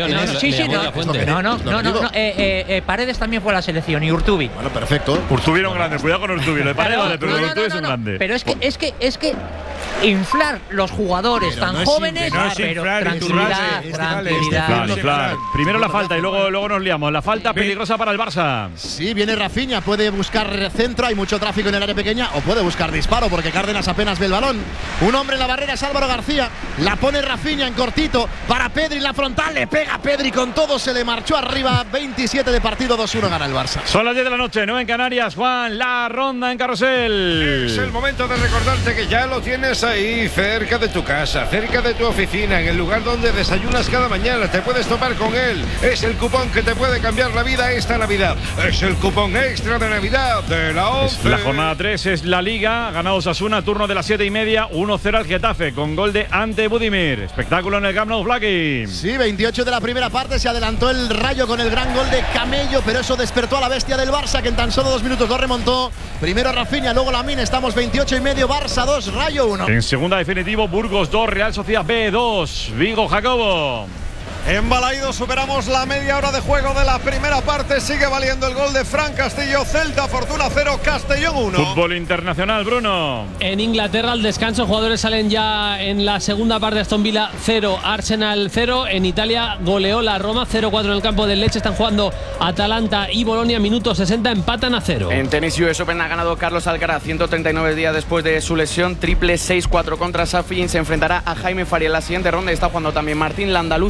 Paredes también fue a la selección y Urtubi. Bueno, perfecto. Urtubi era un grande, cuidado con Urtubi. Lo de Paredes vale, pero Urtubi es un grande. Pero es que inflar los jugadores tan jóvenes, pero tranquilidad. Primero la falta y luego nos liamos. La falta peligrosa para el Barça. Sí, viene Rafinha, puede buscar centro, hay mucho tráfico en el área pequeña, o puede buscar disparo porque Cárdenas apenas ve el balón. Un hombre en la barrera es Álvaro García, la pone Rafinha en cortito para Pedri en la frontal, le pega Pedri con todo, se le marchó arriba. 27 de partido, 2-1 gana el Barça. Son las 10 de la noche, 9 en Canarias. Juan, la ronda en Carrusel. Es el momento de recordarte que ya lo tienes ahí, cerca de tu casa, cerca de tu oficina, en el lugar donde desayunas cada mañana. Te puedes topar con él. Es el cupón que te puede cambiar la vida esta Navidad. Es el cupón extra de Navidad de la 11. La jornada 3 es la Liga. Ganado Osasuna, turno de las 7:30. 1-0 al Getafe con gol de Ante Budimir. Espectáculo en el Camp Nou, Flaky. Sí, 28 de la primera parte. Se adelantó el Rayo con el gran gol de Camello, pero eso despertó a la bestia del Barça, que en tan solo 2 minutos lo remontó. Primero Rafinha, luego Lamine. Estamos 28:30. Barça 2, Rayo 1. En segunda definitivo, Burgos 2, Real Sociedad B 2. Vigo, Jacobo. En Balaído superamos la media hora de juego de la primera parte. Sigue valiendo el gol de Fran Castillo. Celta, Fortuna 0, Castellón 1. Fútbol internacional, Bruno. En Inglaterra, al descanso, jugadores salen ya en la segunda parte. Aston Villa 0, Arsenal 0. En Italia goleó la Roma 0-4 en el campo del Lecce. Están jugando Atalanta y Bolonia. Minuto 60, empatan a 0. En tenis US Open ha ganado Carlos Alcaraz 139 días después de su lesión. Triple 6-4 contra Safin. Se enfrentará a Jaime Faria en la siguiente ronda. Está jugando también Martín Landaluce.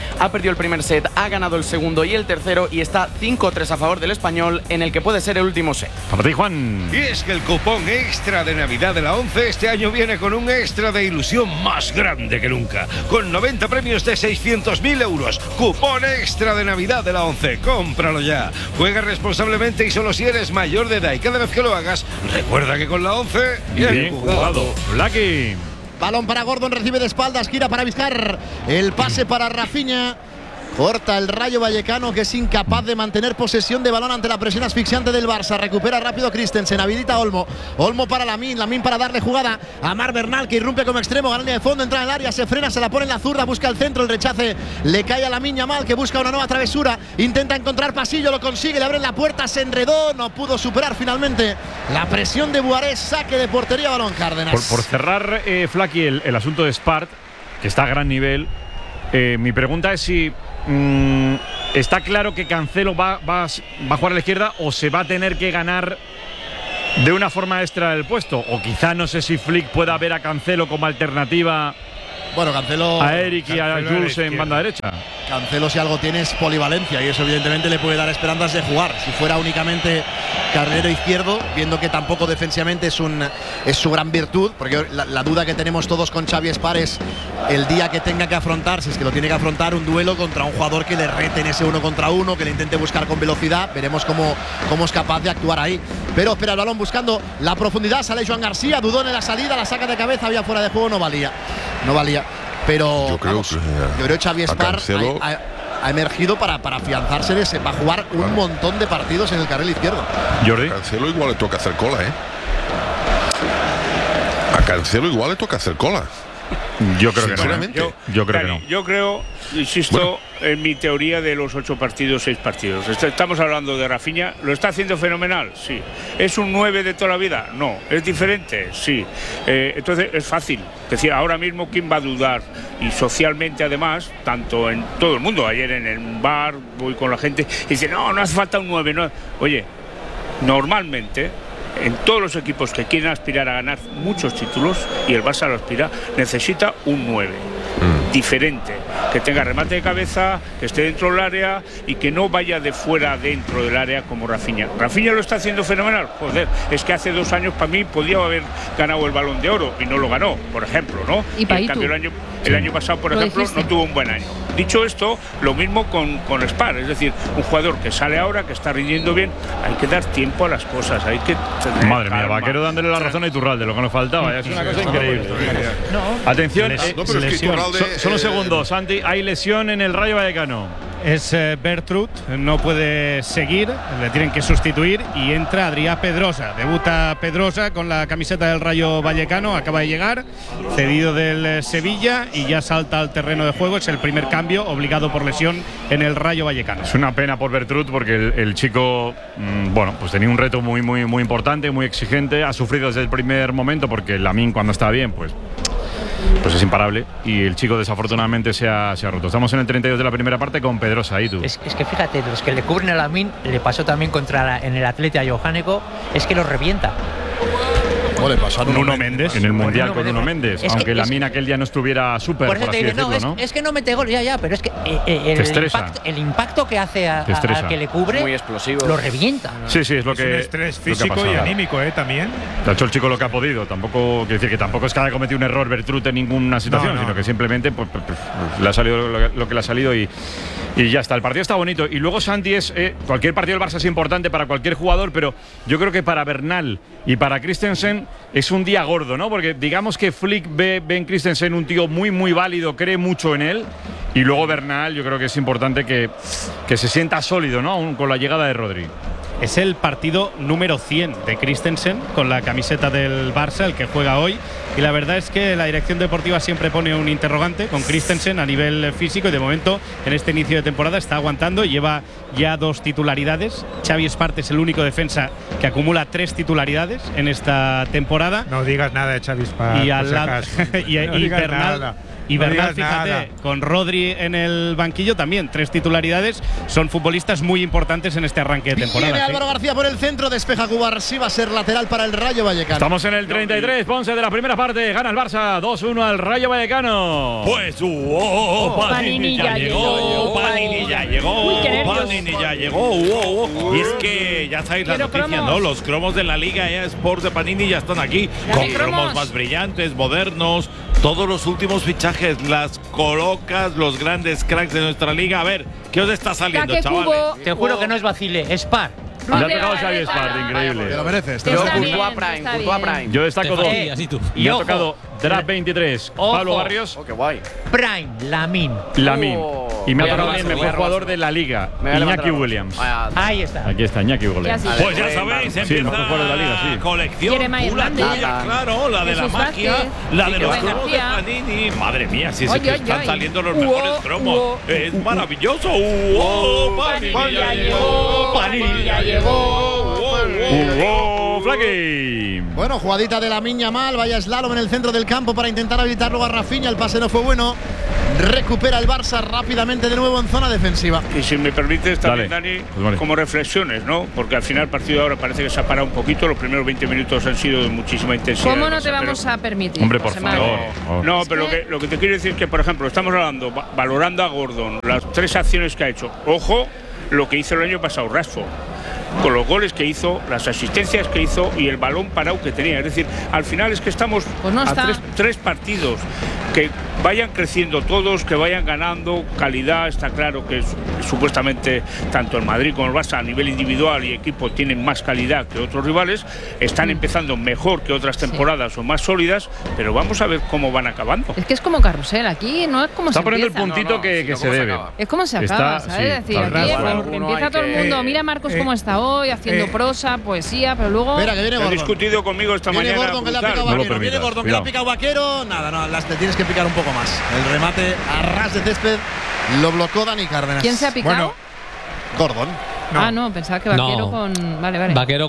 Ha perdido el primer set, ha ganado el segundo y el tercero y está 5-3 a favor del Español en el que puede ser el último set. Para ti, Juan. Y es que el cupón extra de Navidad de la ONCE este año viene con un extra de ilusión más grande que nunca. Con 90 premios de 600.000 euros. Cupón extra de Navidad de la ONCE. Cómpralo ya. Juega responsablemente y solo si eres mayor de edad. Y cada vez que lo hagas, recuerda que con la ONCE, bien jugado. Lucky. Balón para Gordon, recibe de espaldas, gira para Vizcar. El pase para Rafinha. Corta el Rayo Vallecano, que es incapaz de mantener posesión de balón ante la presión asfixiante del Barça. Recupera rápido Christensen, habilita a Olmo. Olmo para Lamine para darle jugada a Mar Bernal, que irrumpe como extremo, gana línea de fondo, entra en el área, se frena, se la pone en la zurda, busca el centro, el rechace le cae a Lamine Yamal, que busca una nueva travesura, intenta encontrar pasillo, lo consigue, le abren la puerta, se enredó, no pudo superar finalmente la presión de Buarés. Saque de portería, balón Cárdenas. Por cerrar, Flaky, el asunto de Spart, que está a gran nivel, mi pregunta es si está claro que Cancelo va a jugar a la izquierda o se va a tener que ganar de una forma extra el puesto, o quizá no sé si Flick pueda ver a Cancelo como alternativa. Bueno, Cancelo a Eric y a Jules en banda derecha. Cancelo, si algo tiene, es polivalencia y eso evidentemente le puede dar esperanzas de jugar. Si fuera únicamente carrilero izquierdo, viendo que tampoco defensivamente es su gran virtud, porque la duda que tenemos todos con Xavi Espar es el día que tenga que afrontar, si es que lo tiene que afrontar, un duelo contra un jugador que le rete en ese 1 contra 1, que le intente buscar con velocidad. Veremos cómo es capaz de actuar ahí. Pero espera el balón buscando la profundidad, sale Joan García, dudó en la salida, la saca de cabeza, había fuera de juego, no valía. Pero yo creo que Xavi Espar ha emergido para afianzarse de ese, para jugar un montón de partidos en el carril izquierdo. Jordi. A Cancelo igual le toca hacer cola, A Cancelo igual le toca hacer cola. Yo creo que no. Yo creo que no. Yo creo, insisto, en mi teoría de los 8 partidos, 6 partidos. Estamos hablando de Rafinha. ¿Lo está haciendo fenomenal? Sí. ¿Es un 9 de toda la vida? No. ¿Es diferente? Sí. Entonces es fácil. Es decir, ahora mismo, ¿quién va a dudar? Y socialmente, además, tanto en todo el mundo. Ayer en el bar voy con la gente y dice, no hace falta un 9. No. Oye, normalmente, en todos los equipos que quieren aspirar a ganar muchos títulos, y el Barça lo aspira, necesita un 9 diferente, que tenga remate de cabeza, que esté dentro del área y que no vaya de fuera dentro del área como Rafinha. Rafinha lo está haciendo fenomenal. Joder, es que hace 2 años para mí podía haber ganado el Balón de Oro y no lo ganó, por ejemplo, ¿no? Y en cambio el año pasado, por ejemplo, no tuvo un buen año. Dicho esto, lo mismo con Spar, es decir, un jugador que sale ahora, que está rindiendo bien, hay que dar tiempo a las cosas, hay que tener Madre mía, Vaquero dándole la razón a Iturralde, lo que nos faltaba, es una cosa increíble. Atención, pero es que Iturralde, solo segundos, Santi, hay lesión en el Rayo Vallecano. Es Bertrud, no puede seguir, le tienen que sustituir y entra Adrià Pedrosa. Debuta Pedrosa con la camiseta del Rayo Vallecano, acaba de llegar, cedido del Sevilla y ya salta al terreno de juego. Es el primer cambio obligado por lesión en el Rayo Vallecano. Es una pena por Bertrud porque el chico, bueno, pues tenía un reto muy importante, muy exigente. Ha sufrido desde el primer momento porque Lamine, cuando está bien, pues es imparable, y el chico desafortunadamente se ha roto. Estamos en el 32 de la primera parte con Pedrosa ahí, tú. Es que fíjate, los que le cubren a Lamine, le pasó también en el Atleti a Johanneco, es que los revienta. Le pasó a Nuno Méndez en el Mundial con Nuno Méndez, aunque Lamine aquel día no estuviera súper, por así decirlo, ¿no? Es que no mete gol, ya, pero es que el impacto que hace al que le cubre, muy explosivo, lo revienta. Sí, es lo que un estrés físico y anímico, también. Ha hecho el chico lo que ha podido. Tampoco quiere decir que tampoco es que haya cometido un error Bertrud en ninguna situación, sino que simplemente pues, le ha salido lo que le ha salido y ya está. El partido está bonito. Y luego, Santi, cualquier partido del Barça es importante para cualquier jugador, pero yo creo que para Bernal y para Christensen es un día gordo, ¿no? Porque digamos que Flick ve en Christensen un tío muy válido, cree mucho en él. Y luego Bernal, yo creo que es importante que se sienta sólido, ¿no? Aún con la llegada de Rodri. Es el partido número 100 de Christensen con la camiseta del Barça, el que juega hoy. Y la verdad es que la dirección deportiva siempre pone un interrogante con Christensen a nivel físico y de momento en este inicio de temporada está aguantando, lleva ya 2 titularidades. Xavi Espart es el único defensa que acumula 3 titularidades en esta temporada. No digas nada de Xavi Espart. Y al lado y Bernal, fíjate, con Rodri en el banquillo también 3 titularidades. Son futbolistas muy importantes en este arranque de temporada. Viene Álvaro García por el centro, despeja Cubarsí, va a ser lateral para el Rayo Vallecano. Estamos en el 33, Ponce, de la primera parte. parte, gana el Barça 2-1 al Rayo Vallecano. Pues Panini ya llegó, Panini ya llegó, Panini ya llegó. Y es que ya sabéis la noticia, ¿no? Los cromos de la Liga eSports de Panini ya están aquí, con cromos más brillantes, modernos, todos los últimos fichajes, las colocas, los grandes cracks de nuestra liga. A ver, ¿qué os está saliendo, chavales? Te juro que no es vacile, es par. Le ha pegado Xavi Espart, increíble. Te lo mereces. Courtois Prime. Yo destaco dos. Así tú. Y ha tocado Draft 23, Pablo Barrios. Oh, qué guay. Prime, Lamine. Y me ha tocado el mejor jugador de la liga, Iñaki Williams. Ahí está. Aquí está Iñaki Williams. Pues ya sabéis, empieza la colección tuya, claro, la de la magia, la de los cromos de Panini. Madre mía, si es que están saliendo los mejores cromos. Es maravilloso. Panini ya llegó. Panini ya llegó. Flaky. Bueno, jugadita de Lamine Yamal, vaya slalom en el centro del campo para intentar habilitar luego a Rafinha. El pase no fue bueno. Recupera el Barça rápidamente de nuevo en zona defensiva. Y si me permites también, Dani, como reflexiones, ¿no? Porque al final el partido ahora parece que se ha parado un poquito. Los primeros 20 minutos han sido de muchísima intensidad. ¿Cómo no te vamos a permitir? Hombre, por favor. No, pero lo que te quiero decir es que, por ejemplo, estamos hablando, valorando a Gordon, las 3 acciones que ha hecho. Ojo, lo que hizo el año pasado Rashford, con los goles que hizo, las asistencias que hizo y el balón parado que tenía. Es decir, al final es que estamos a tres partidos. Que vayan creciendo todos, que vayan ganando calidad. Está claro que supuestamente tanto el Madrid como el Barça a nivel individual y equipo tienen más calidad que otros rivales, están empezando mejor que otras temporadas o más sólidas, pero vamos a ver cómo van acabando. Es que es como carrusel, aquí no es como está se poniendo empieza. el puntito que se debe. Es como se acaba, ¿sabes? Es decir, aquí empieza todo el mundo, mira Marcos cómo está hoy, haciendo prosa, poesía, pero luego… Espera, que viene Gordon. Han discutido conmigo esta mañana. Gordon, que le ha picado Vaquero. Viene Gordon, que le ha picado Vaquero. Nada, no, las te tienes que picar un poco más. El remate a ras de césped lo bloqueó Dani Cárdenas. ¿Quién se ha picado? Bueno, Gordon. No, pensaba que Vaquero con… Vale. Vaquero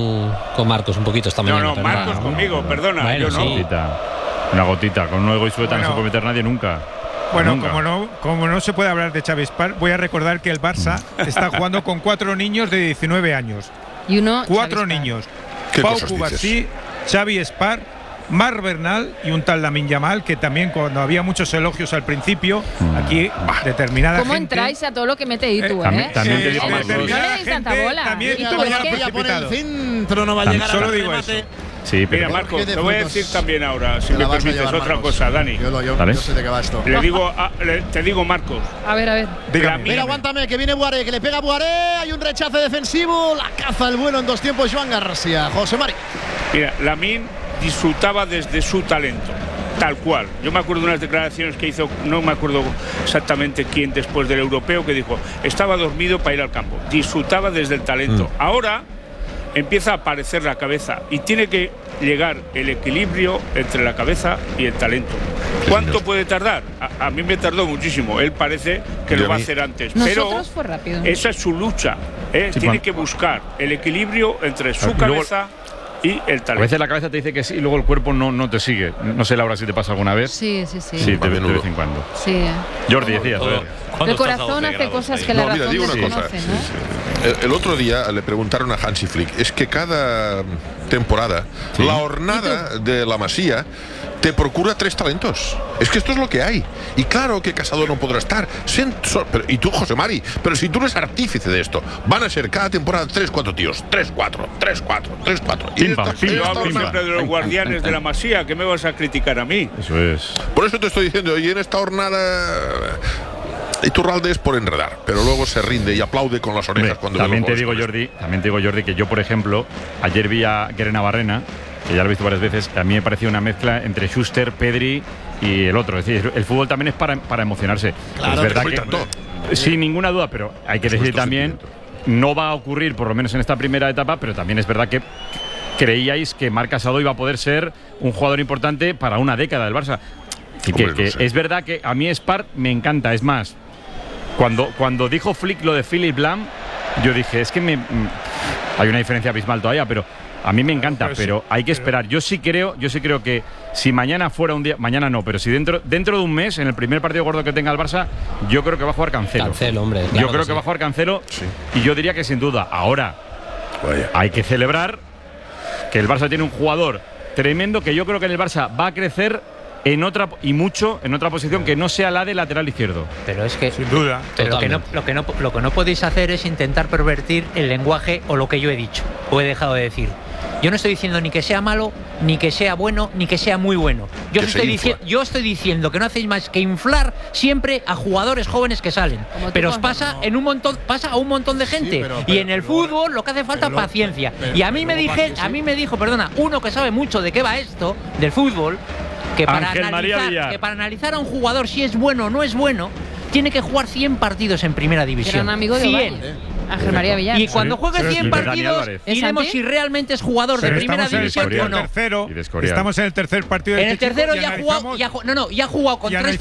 con Marcos un poquito esta mañana. No, Marcos conmigo, perdona. Bueno, yo no. sí. Una gotita, con un y sueta no se puede meter nadie nunca. Bueno, nunca. como no se puede hablar de Xavi Espart, voy a recordar que el Barça está jugando con 4 niños de 19 años. Y uno… 4 niños. ¿Qué Pau cosas Cubarsí, Xavi Espart, Marc Bernal y un tal Lamine Yamal, que también cuando había muchos elogios al principio, aquí determinada ¿Cómo gente… entráis a todo lo que mete Itu, También te digo más. No le deis tanta bola. También Y esto ya Ya pone el centro, no va a llegar Solo al digo remate. eso. Sí, pero Mira, Marcos, te voy a decir también ahora, si me vas a permites, llevar, otra Marcos. cosa, Dani. Yo sé de qué va esto. Te digo, Marcos. A ver. Mira, aguántame, que viene Boaré, que le pega a Boaré. Hay un rechace defensivo. La caza el vuelo en 2 tiempos. Joan García. José Mari. Mira, Lamine disfrutaba desde su talento, tal cual. Yo me acuerdo de unas declaraciones que hizo, no me acuerdo exactamente quién, después del europeo, que dijo, estaba dormido para ir al campo. Disfrutaba desde el talento. Ahora empieza a aparecer la cabeza y tiene que llegar el equilibrio entre la cabeza y el talento. ¿Cuánto puede tardar? A mí me tardó muchísimo. Él parece que lo va a hacer antes. Pero fue rápido. Esa es su lucha. Tiene que buscar el equilibrio entre su cabeza y el talento. A veces la cabeza te dice que sí y luego el cuerpo no te sigue. No sé, Laura, si te pasa alguna vez. Sí. Sí, de vez en cuando. Sí. Jordi, decías. El corazón hace cosas que la razón mira, digo una cosa. desconoce, ¿no? El otro día le preguntaron a Hansi Flick, es que cada temporada la hornada de la Masía te procura 3 talentos. Es que esto es lo que hay. Y claro que Casado no podrá estar. Y tú, José Mari, pero si tú eres artífice de esto, van a ser cada temporada 3-4 tíos. 3-4. Yo hablo siempre de los guardianes de la Masía. ¿Qué me vas a criticar a mí? Eso es. Por eso te estoy diciendo, y en esta hornada Iturralde es por enredar, pero luego se rinde y aplaude con las orejas cuando también te digo, Jordi, que yo, por ejemplo, ayer vi a Guerena Barrena, que ya lo he visto varias veces, a mí me pareció una mezcla entre Schuster, Pedri y el otro. Es decir, el fútbol también es para emocionarse. Claro, es verdad que, sin ninguna duda, pero hay que decir también, no va a ocurrir, por lo menos en esta primera etapa, pero también es verdad que creíais que Marc Casado iba a poder ser un jugador importante para una década del Barça. Y que es verdad que a mí Espart me encanta, es más, cuando dijo Flick lo de Philipp Lahm, yo dije, es que hay una diferencia abismal todavía, pero a mí me encanta, pero hay que esperar. Yo sí creo que si mañana fuera un día, mañana no, pero si dentro de un mes, en el primer partido gordo que tenga el Barça, yo creo que va a jugar Cancelo. Cancelo, hombre. Claro, yo creo que va a jugar Cancelo, y yo diría que sin duda. Ahora hay que celebrar que el Barça tiene un jugador tremendo que yo creo que en el Barça va a crecer en otra y mucho en otra posición que no sea la de lateral izquierdo. Pero es que sin duda, pero lo que no podéis hacer es intentar pervertir el lenguaje o lo que yo he dicho o he dejado de decir. Yo no estoy diciendo ni que sea malo, ni que sea bueno, ni que sea muy bueno. Yo estoy diciendo que no hacéis más que inflar siempre a jugadores jóvenes que salen. Pero os pasa a un montón de gente. Y en el fútbol lo que hace falta es paciencia. Y a mí me dijo, uno que sabe mucho de qué va esto, del fútbol, que para analizar a un jugador si es bueno o no es bueno, tiene que jugar 100 partidos en primera división. Era un amigo de 100. Ángel María Villar. Y cuando juegue 100 partidos, diremos si realmente es jugador de primera división o no. Estamos en el tercer partido. En el tercero ya ha jugado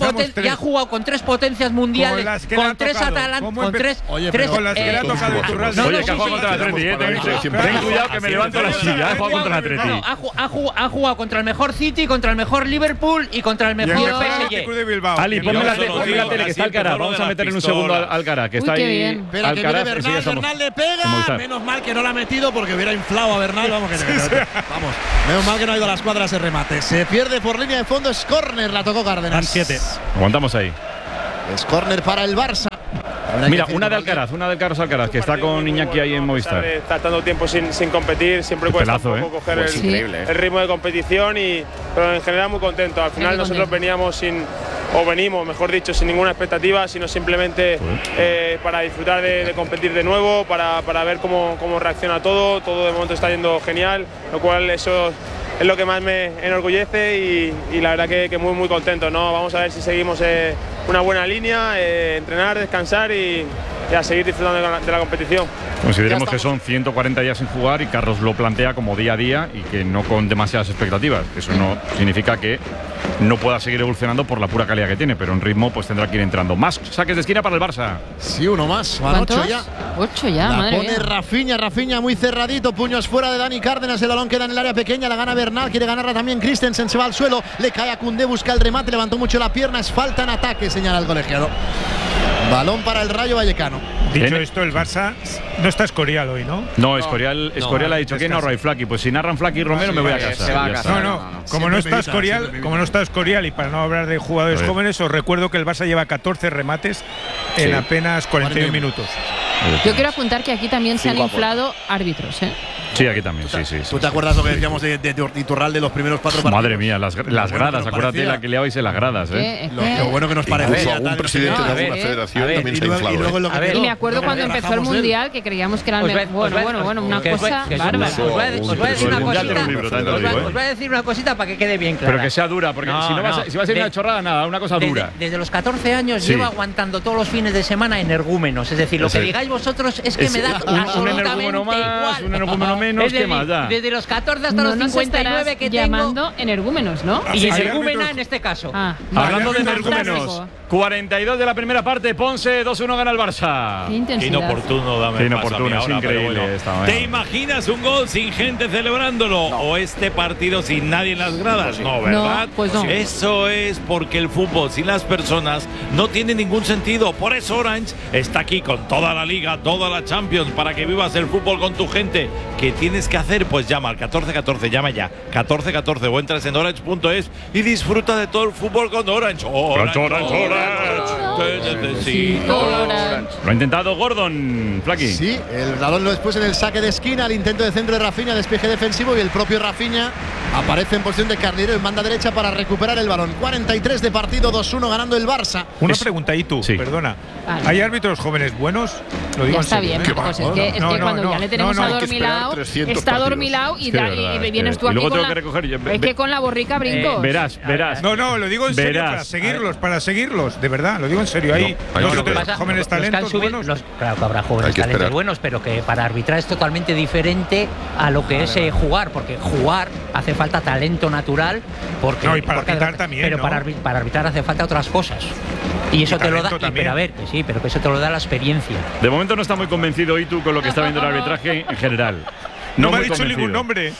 con tres potencias mundiales, con tres Atalantas, con tres. Con las que le ha tocado Iturralde. Oye, que ha jugado contra el Atleti. Ten cuidado que me levanto la silla. Ha jugado contra el Atleti. Ha jugado contra el mejor City, contra el mejor Liverpool y contra el mejor PSG. Ali, ponme la tele que está Alcaraz. Vamos a meter en un segundo al Alcaraz, que está ahí. Alcaraz. Bernal le pega, menos mal que no la ha metido porque hubiera inflado a Bernal. Vamos, menos mal que no ha ido a las cuadras de remate. Se pierde por línea de fondo, es córner, la tocó Cárdenas. 7. Aguantamos ahí. Es córner para el Barça. Mira, una de Carlos Alcaraz, que está con Iñaki ahí en Movistar. Está tanto tiempo sin competir, siempre cuesta un poco coger el ritmo de competición, pero en general muy contento. Al final nosotros venimos, mejor dicho, sin ninguna expectativa, sino simplemente para disfrutar de competir de nuevo, para ver cómo reacciona todo. Todo de momento está yendo genial, lo cual eso es lo que más me enorgullece y la verdad que muy, muy contento, ¿no? Vamos a ver si seguimos una buena línea, entrenar, descansar y a seguir disfrutando de la competición. Consideremos que son 140 días sin jugar y Carlos lo plantea como día a día y que no con demasiadas expectativas. Eso no significa que no pueda seguir evolucionando por la pura calidad que tiene, pero en ritmo pues tendrá que ir entrando. Más saques de esquina para el Barça. Sí, uno más. Van 8 ya. 8 ya, la madre pone mía. Rafinha muy cerradito, puños fuera de Dani Cárdenas, el balón queda en el área pequeña, la gana Bernal, quiere ganarla también Christensen, se va al suelo, le cae a Koundé, busca el remate, levantó mucho la pierna, es falta en ataque, señala el colegiado. Balón para el Rayo Vallecano. Dicho esto, el Barça no está Escorial hoy, ¿no? No, Escorial ha dicho que no hay Flaky. Pues si narran Flaky y Romero me voy a casa. Se va a casa. No. Como no está Escorial y para no hablar de jugadores jóvenes, os recuerdo que el Barça lleva 14 remates en apenas 41 minutos. Yo quiero apuntar que aquí también se han inflado árbitros, ¿eh? Sí, aquí también, sí. ¿Tú te acuerdas lo que decíamos de Iturralde de los primeros 4 partidos? Madre mía, las gradas, acuérdate la que liabais en las gradas, ¿eh? Lo bueno que nos parecía. Algún presidente de alguna federación también se ha inflado. Y me acuerdo cuando empezó el Mundial que creíamos que era el mejor. Bueno, una cosa bárbara. Os voy a decir una cosita para que quede bien claro. Pero que sea dura, porque si va a ser una chorrada, nada, una cosa dura. Desde los 14 años llevo aguantando todos los fines de semana energúmenos. Es decir, lo que digáis vosotros es que me da absolutamente igual. Un energúmeno menos, ¿qué más da? Desde los 14 hasta los 59 que llamando energúmenos, ¿no? Y energúmena en este caso. Hablando de energúmenos, 42 de la primera parte, Ponce, 2-1 gana el Barça. Qué intensidad. Inoportuno, dame Inoportuno, es increíble. ¿Te imaginas un gol sin gente celebrándolo? ¿O este partido sin nadie en las gradas? No, ¿verdad? No, pues no. Eso es porque el fútbol sin las personas no tiene ningún sentido. Por eso Orange está aquí con toda la Liga, toda la Champions, para que vivas el fútbol con tu gente. ¿Qué tienes que hacer? Pues llama al 1414, llama ya 1414 o entras en orange.es y disfruta de todo el fútbol con Orange. Orange. Te necesito Orange. Lo ha intentado Gordon, Flaky. Sí, el balón después en el saque de esquina, el intento de centro de Rafinha, despeje defensivo y el propio Rafinha aparece en posición de carrilero en banda derecha para recuperar el balón. 43 de partido, 2-1 ganando el Barça. Una pregunta ahí tú, perdona. Vale. ¿Hay árbitros jóvenes buenos? Lo digo ya está bien, pues es que cuando ya le tenemos a Dormilao, está Dormilao y vienes tú aquí es que con la borrica brinco. Verás. No, lo digo en serio, para seguirlos, de verdad, lo digo en serio. Hay jóvenes talentos buenos. Claro que habrá jóvenes talentos buenos, pero que para arbitrar es totalmente diferente a lo que es jugar, porque jugar hace falta talento natural, y para arbitrar también. Pero para arbitrar hace falta otras cosas. Y eso te lo da, pero a ver, que sí, pero que eso te lo da la experiencia. De momento no está muy convencido Itu con lo que está viendo el arbitraje en general. No me ha dicho ningún nombre.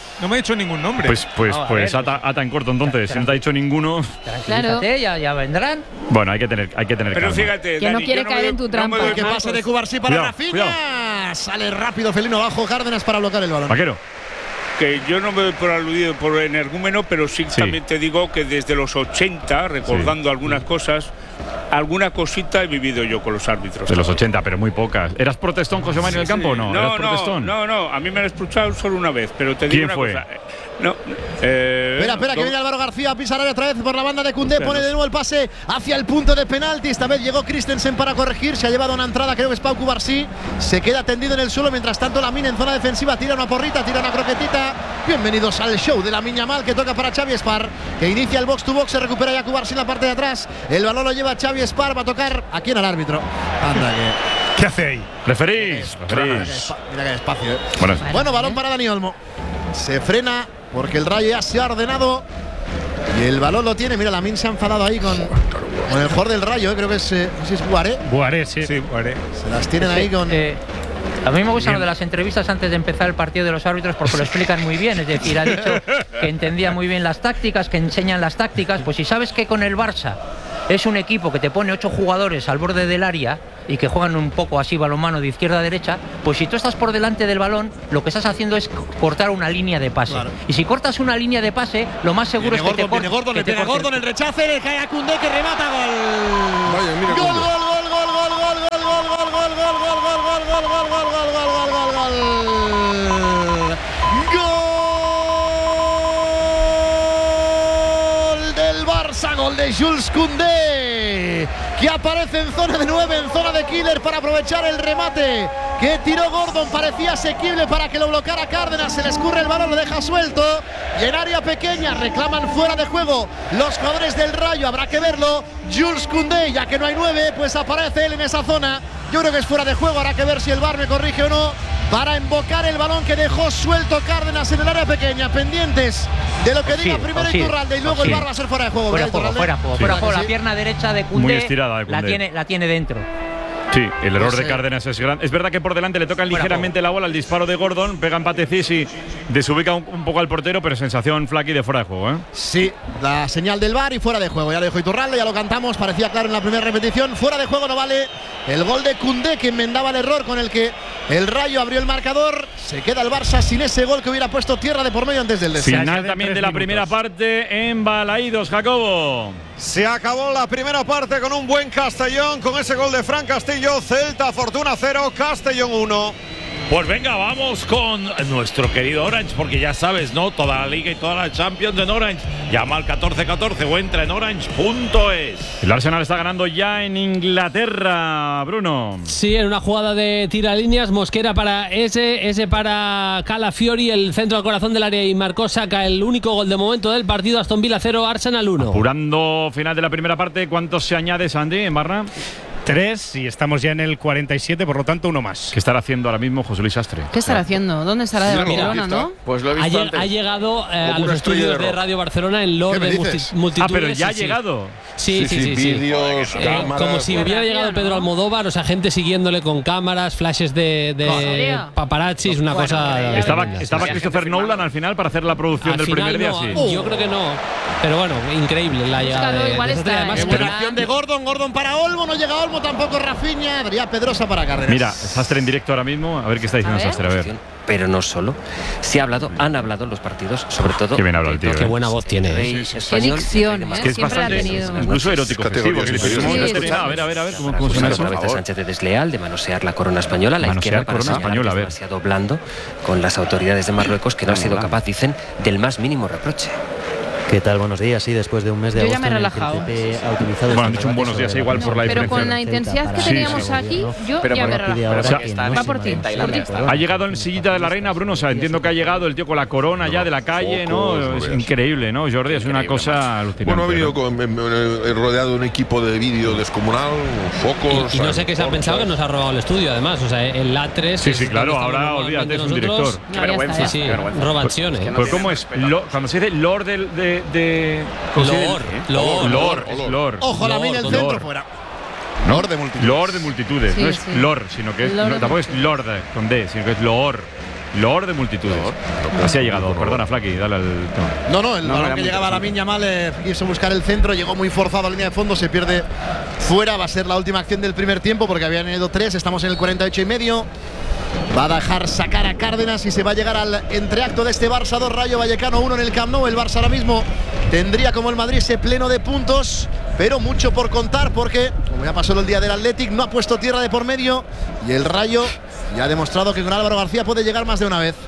Pues ata en corto entonces. Si no te ha dicho ninguno. Claro. Ya vendrán. Bueno, hay que tener Pero calma. fíjate, que no quiere caer en tu trampa. Que pase de Cubarsí para Rafinha. Sale rápido Felino abajo, Cárdenas para bloquear el balón. Vaquero. que yo no me doy por aludido por energúmeno, pero sí también te digo que desde los 80, recordando algunas cosas, alguna cosita he vivido yo con los árbitros. De los 80, pero muy pocas. ¿Eras protestón, José María, en el campo o no? ¿Eras protestón? No, a mí me han expulsado solo una vez, pero te digo una cosa. Espera, que viene Álvaro García a pisar otra vez por la banda de Koundé, pone de nuevo el pase hacia el punto de penalti. Esta vez llegó Christensen para corregir, se ha llevado una entrada, creo que es Pau Cubarsí, se queda tendido en el suelo, mientras tanto Lamine en zona defensiva tira una porrita, tira una croquetita. Bienvenidos al show de Lamine Yamal, que toca para Xavi Espar, que inicia el box to box, se recupera ya Cubarsí en la parte de atrás, el balón lo lleva Xavi Espar, va a tocar aquí en el árbitro. Anda que… ¿Qué hace ahí? Referís. Mira qué espacio, Bueno, balón para Dani Olmo. Se frena porque el Rayo ya se ha ordenado y el balón lo tiene. Mira, Lamine se ha enfadado ahí con el jugador del Rayo, creo que es, no sé si es Buaré. Buaré, sí, Buaré. Se las tienen ahí con… A mí me gustan lo de las entrevistas antes de empezar el partido de los árbitros porque lo explican muy bien. Es decir, ha dicho que entendía muy bien las tácticas, que enseñan las tácticas. Pues si sabes que con el Barça es un equipo que te pone 8 jugadores al borde del área y que juegan un poco así balonmano de izquierda a derecha, pues si tú estás por delante del balón, lo que estás haciendo es cortar una línea de pase. Claro. Y si cortas una línea de pase, lo más seguro es que te cortes. Gordon, el rechace, le cae a Koundé, que remata, gol. Vaya, mira, gol. Gol de Jules Koundé, que aparece en zona de 9, en zona de killer, para aprovechar el remate que tiró Gordon. Parecía asequible para que lo bloqueara Cárdenas, se le escurre el balón, lo deja suelto y en área pequeña reclaman fuera de juego los jugadores del Rayo. Habrá que verlo. Jules Koundé, ya que no hay 9, pues aparece él en esa zona. Yo creo que es fuera de juego, habrá que ver si el VAR me corrige o no, para embocar el balón que dejó suelto Cárdenas en el área pequeña, pendientes de lo que diga primero Iturralde, y luego el VAR va a ser fuera de juego. Fuera de juego. La pierna derecha de Koundé, muy estirada de Koundé. La tiene dentro. Sí, el error de Cárdenas es grande. Es verdad que por delante le tocan ligeramente la bola al disparo de Gordon, pega empate Cis y desubica un poco al portero, pero sensación Flaky de fuera de juego, ¿eh? Sí, la señal del VAR y fuera de juego. Ya lo dijo Iturralde, ya lo cantamos, parecía claro en la primera repetición. Fuera de juego, no vale el gol de Koundé, que enmendaba el error con el que el Rayo abrió el marcador. Se queda el Barça sin ese gol que hubiera puesto tierra de por medio antes del descanso. Final también de la primera parte en Balaídos, Jacobo. Se acabó la primera parte con un buen Castellón, con ese gol de Fran Castillo. Celta Fortuna 0, Castellón 1. Pues venga, vamos con nuestro querido Orange, porque ya sabes, ¿no? Toda la Liga y toda la Champions en Orange. Llama al 1414 o entra en orange.es. El Arsenal está ganando ya en Inglaterra, Bruno. Sí, en una jugada de tiralíneas, Mosquera para ese para Calafiori, el centro al corazón del área, y marcó Saka el único gol de momento del partido. Aston Villa 0, Arsenal 1. Apurando final de la primera parte, ¿cuántos se añade, Sandy, en Barra? 3 y estamos ya en el 47, por lo tanto 1 más. ¿Qué estará haciendo ahora mismo José Luis Astre? ¿Qué estará haciendo? ¿Dónde estará? De Barcelona, ¿no? Pues lo he visto antes. Ha llegado a los estudios de Radio Barcelona en Lord de Multitudes. Ah, pero ya ha llegado. Sí. Vídeos, cámaras, como si hubiera llegado Pedro Almodóvar, o sea, gente siguiéndole con cámaras, flashes de paparazzis, una cosa… ¿Estaba Christopher Nolan al final para hacer la producción del primer día? Sí. Yo creo que no. Pero bueno, increíble la llegada de acción de Gordon para Olmo, no llega Olmo, tampoco Rafinha, Adrián Pedrosa para Cárdenas. Mira, Sastre en directo ahora mismo, a ver qué está diciendo Sastre, a ver. Pero no solo. Han hablado los partidos, sobre todo… Qué bien habla el tío. Qué buena voz tiene. Qué dicción, que es bastante, incluso erótico. A ver, ¿cómo suena eso? A Sánchez de desleal, de manosear la corona española, la izquierda para señalar que es demasiado blando con las autoridades de Marruecos, que no ha sido capaz, dicen, del más mínimo reproche. ¿Qué tal? Buenos días. Sí, después de un mes de agosto, yo ya me he relajado. Bueno, han dicho un buenos días igual por la diferencia. Pero con la intensidad que teníamos aquí, yo ya me he relajado. Va por ti. Ha llegado en sillita de la reina, Bruno. O sea, entiendo que ha llegado el tío con la corona ya de la calle, ¿no? Es increíble, ¿no, Jordi? Es una cosa alucinante. Bueno, ha venido rodeado de un equipo de vídeo descomunal, focos… Y no sé qué se ha pensado que nos ha robado el estudio, además. O sea, el A3… Sí, claro, ahora olvídate, es un director. Qué vergüenza. Sí, roba acciones. Pues ¿cómo es? Cuando se dice Lord Lord. Ojo, la mina el centro fuera. Lord de multitudes. No es Lord, sino que tampoco es Lord con D, sino que es Lord de multitudes. Así ha llegado. Perdona, Flaky, dale al tema. No, el balón que llegaba a Lamine Yamal quiso buscar el centro, llegó muy forzado a línea de fondo, se pierde fuera. Va a ser la última acción del primer tiempo porque habían ido 3, estamos en el 48 y medio. Va a dejar sacar a Cárdenas y se va a llegar al entreacto de este Barça 2, Rayo Vallecano 1 en el Camp Nou. El Barça ahora mismo tendría, como el Madrid, ese pleno de puntos, pero mucho por contar porque, como ya pasó el día del Athletic, no ha puesto tierra de por medio y el Rayo ya ha demostrado que con Álvaro García puede llegar más de una vez.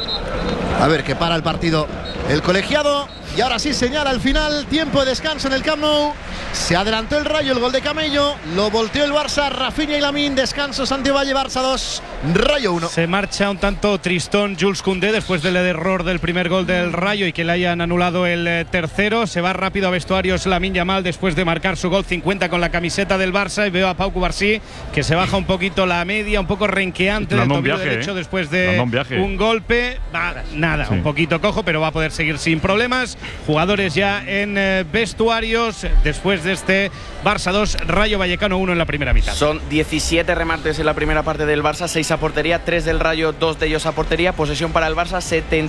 A ver qué para el partido el colegiado. Y ahora sí señala al final, tiempo de descanso en el Camp Nou. Se adelantó el Rayo, el gol de Camello. Lo volteó el Barça, Rafinha y Lamine. Descanso, Santiago Valle, Barça 2, Rayo 1. Se marcha un tanto tristón Jules Koundé después del error del primer gol del Rayo y que le hayan anulado el tercero. Se va rápido a vestuarios Lamine Yamal después de marcar su gol 50 con la camiseta del Barça. Y veo a Pau Cubarsí que se baja un poquito la media, un poco renqueante del tobillo derecho después de un golpe. Un poquito cojo, pero va a poder seguir sin problemas. Jugadores ya en vestuarios después de este Barça 2, Rayo Vallecano 1 en la primera mitad. Son 17 remates en la primera parte del Barça, 6 a portería, 3 del Rayo, 2 de ellos a portería. Posesión para el Barça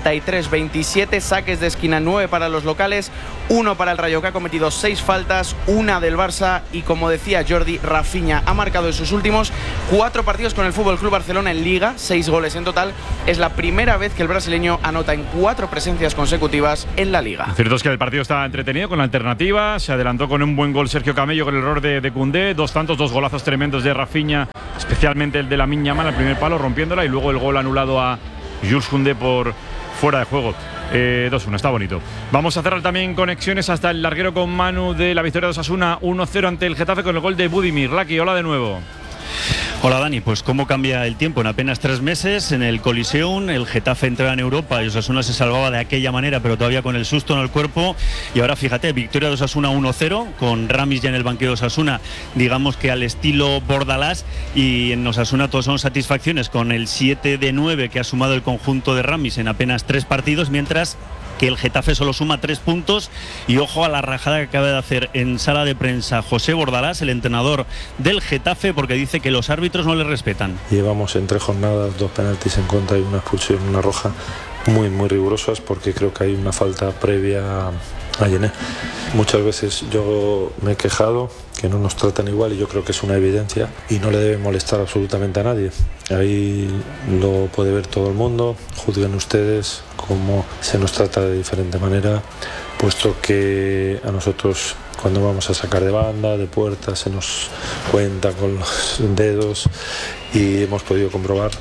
73-27, saques de esquina 9 para los locales, 1 para el Rayo, que ha cometido 6 faltas, 1 del Barça. Y como decía Jordi, Rafinha ha marcado en sus últimos 4 partidos con el FC Barcelona en Liga, 6 goles en total. Es la primera vez que el brasileño anota en 4 presencias consecutivas en la Liga. Cierto es que el partido está entretenido con la alternativa. Se adelantó con un buen gol Sergio Camello con el error de Koundé. 2 tantos, 2 golazos tremendos de Rafinha, especialmente el de Lamine Yamal al primer palo, rompiéndola, y luego el gol anulado a Jules Koundé por fuera de juego. 2-1, está bonito. Vamos a cerrar también conexiones hasta el larguero con Manu de la victoria de Osasuna 1-0 ante el Getafe con el gol de Budimir. Laki, hola de nuevo. Hola Dani, pues cómo cambia el tiempo. En apenas 3 meses en el Coliseum el Getafe entraba en Europa y Osasuna se salvaba de aquella manera, pero todavía con el susto en el cuerpo. Y ahora fíjate, victoria de Osasuna 1-0 con Ramis ya en el banquillo de Osasuna, digamos que al estilo Bordalás, y en Osasuna todos son satisfacciones con el 7 de 9 que ha sumado el conjunto de Ramis en apenas 3 partidos, mientras que el Getafe solo suma 3 puntos. Y ojo a la rajada que acaba de hacer en sala de prensa José Bordalás, el entrenador del Getafe, porque dice que los árbitros no le respetan. Llevamos en 3 jornadas 2 penaltis en contra y una expulsión, una roja, muy rigurosas, porque creo que hay una falta previa a Yené. Muchas veces yo me he quejado que no nos tratan igual y yo creo que es una evidencia y no le debe molestar absolutamente a nadie. Ahí lo puede ver todo el mundo, juzguen ustedes cómo se nos trata de diferente manera, puesto que a nosotros cuando vamos a sacar de banda, de puerta, se nos cuenta con los dedos y hemos podido comprobar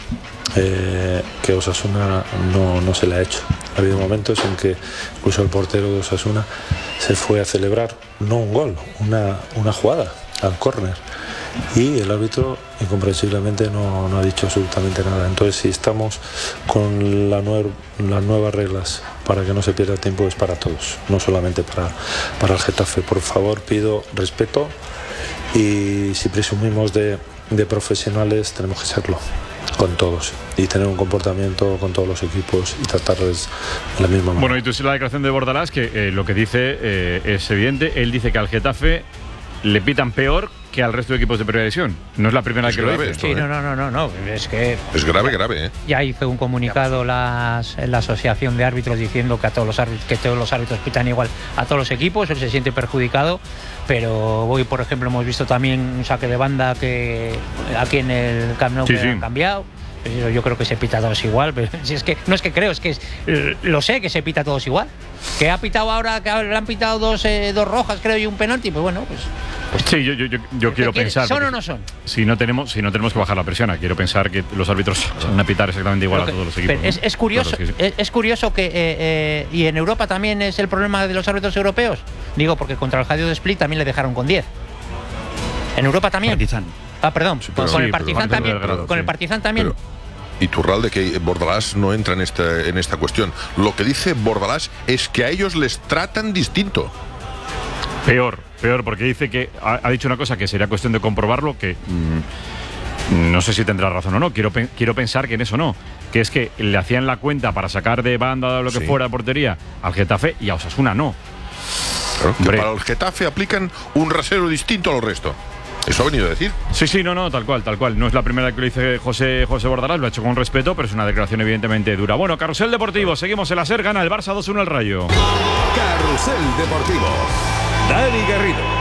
que Osasuna no se le ha hecho. Ha habido momentos en que incluso el portero de Osasuna se fue a celebrar, no un gol, una jugada al córner, y el árbitro incomprensiblemente no ha dicho absolutamente nada. Entonces, si estamos con las nuevas reglas para que no se pierda tiempo, es para todos, no solamente para el Getafe. Por favor, pido respeto, y si presumimos de profesionales, tenemos que serlo con todos y tener un comportamiento con todos los equipos y tratarles de la misma manera. Bueno, y tú sí, la declaración de Bordalás, que lo que dice es evidente. Él dice que al Getafe le pitan peor que al resto de equipos de primera división. No es la primera vez que lo dice. Sí, no. Es que es grave, ¿eh? Ya hizo un comunicado la asociación de árbitros diciendo que todos los árbitros pitan igual a todos los equipos. Él se siente perjudicado. Pero hoy, por ejemplo, hemos visto también un saque de banda que aquí en el Camp Nou han cambiado. Yo creo que se pita a todos igual, pero si es que no es que creo, es que lo sé que se pita a todos igual. Que ha pitado ahora, que le han pitado dos rojas, creo, y un penalti, pues bueno, pues sí, yo quiero pensar. ¿Son o no son? Si no tenemos que bajar la presión, quiero pensar que los árbitros van a pitar exactamente igual a todos los equipos. Es curioso, claro, es curioso que y en Europa también es el problema de los árbitros europeos. Digo, porque contra el Hajduk de Split también le dejaron con 10. En Europa también. Partizan. Perdón, sí, con el Partizan también. Con el Partizan también. Iturralde, que Bordalás no entra en esta cuestión. Lo que dice Bordalás es que a ellos les tratan distinto. Peor, porque dice que ha dicho una cosa que sería cuestión de comprobarlo, que no sé si tendrá razón o no. Quiero pensar que en eso no, que es que le hacían la cuenta para sacar de banda o lo que fuera de portería al Getafe y a Osasuna no. Claro, que para el Getafe aplican un rasero distinto a lo resto. ¿Eso ha venido a decir? Sí, no, tal cual. No es la primera que lo dice José Bordalás, lo ha hecho con respeto, pero es una declaración evidentemente dura. Bueno, Carrusel Deportivo, seguimos en la SER, gana el Barça 2-1 al Rayo. Carrusel Deportivo, Dani Garrido.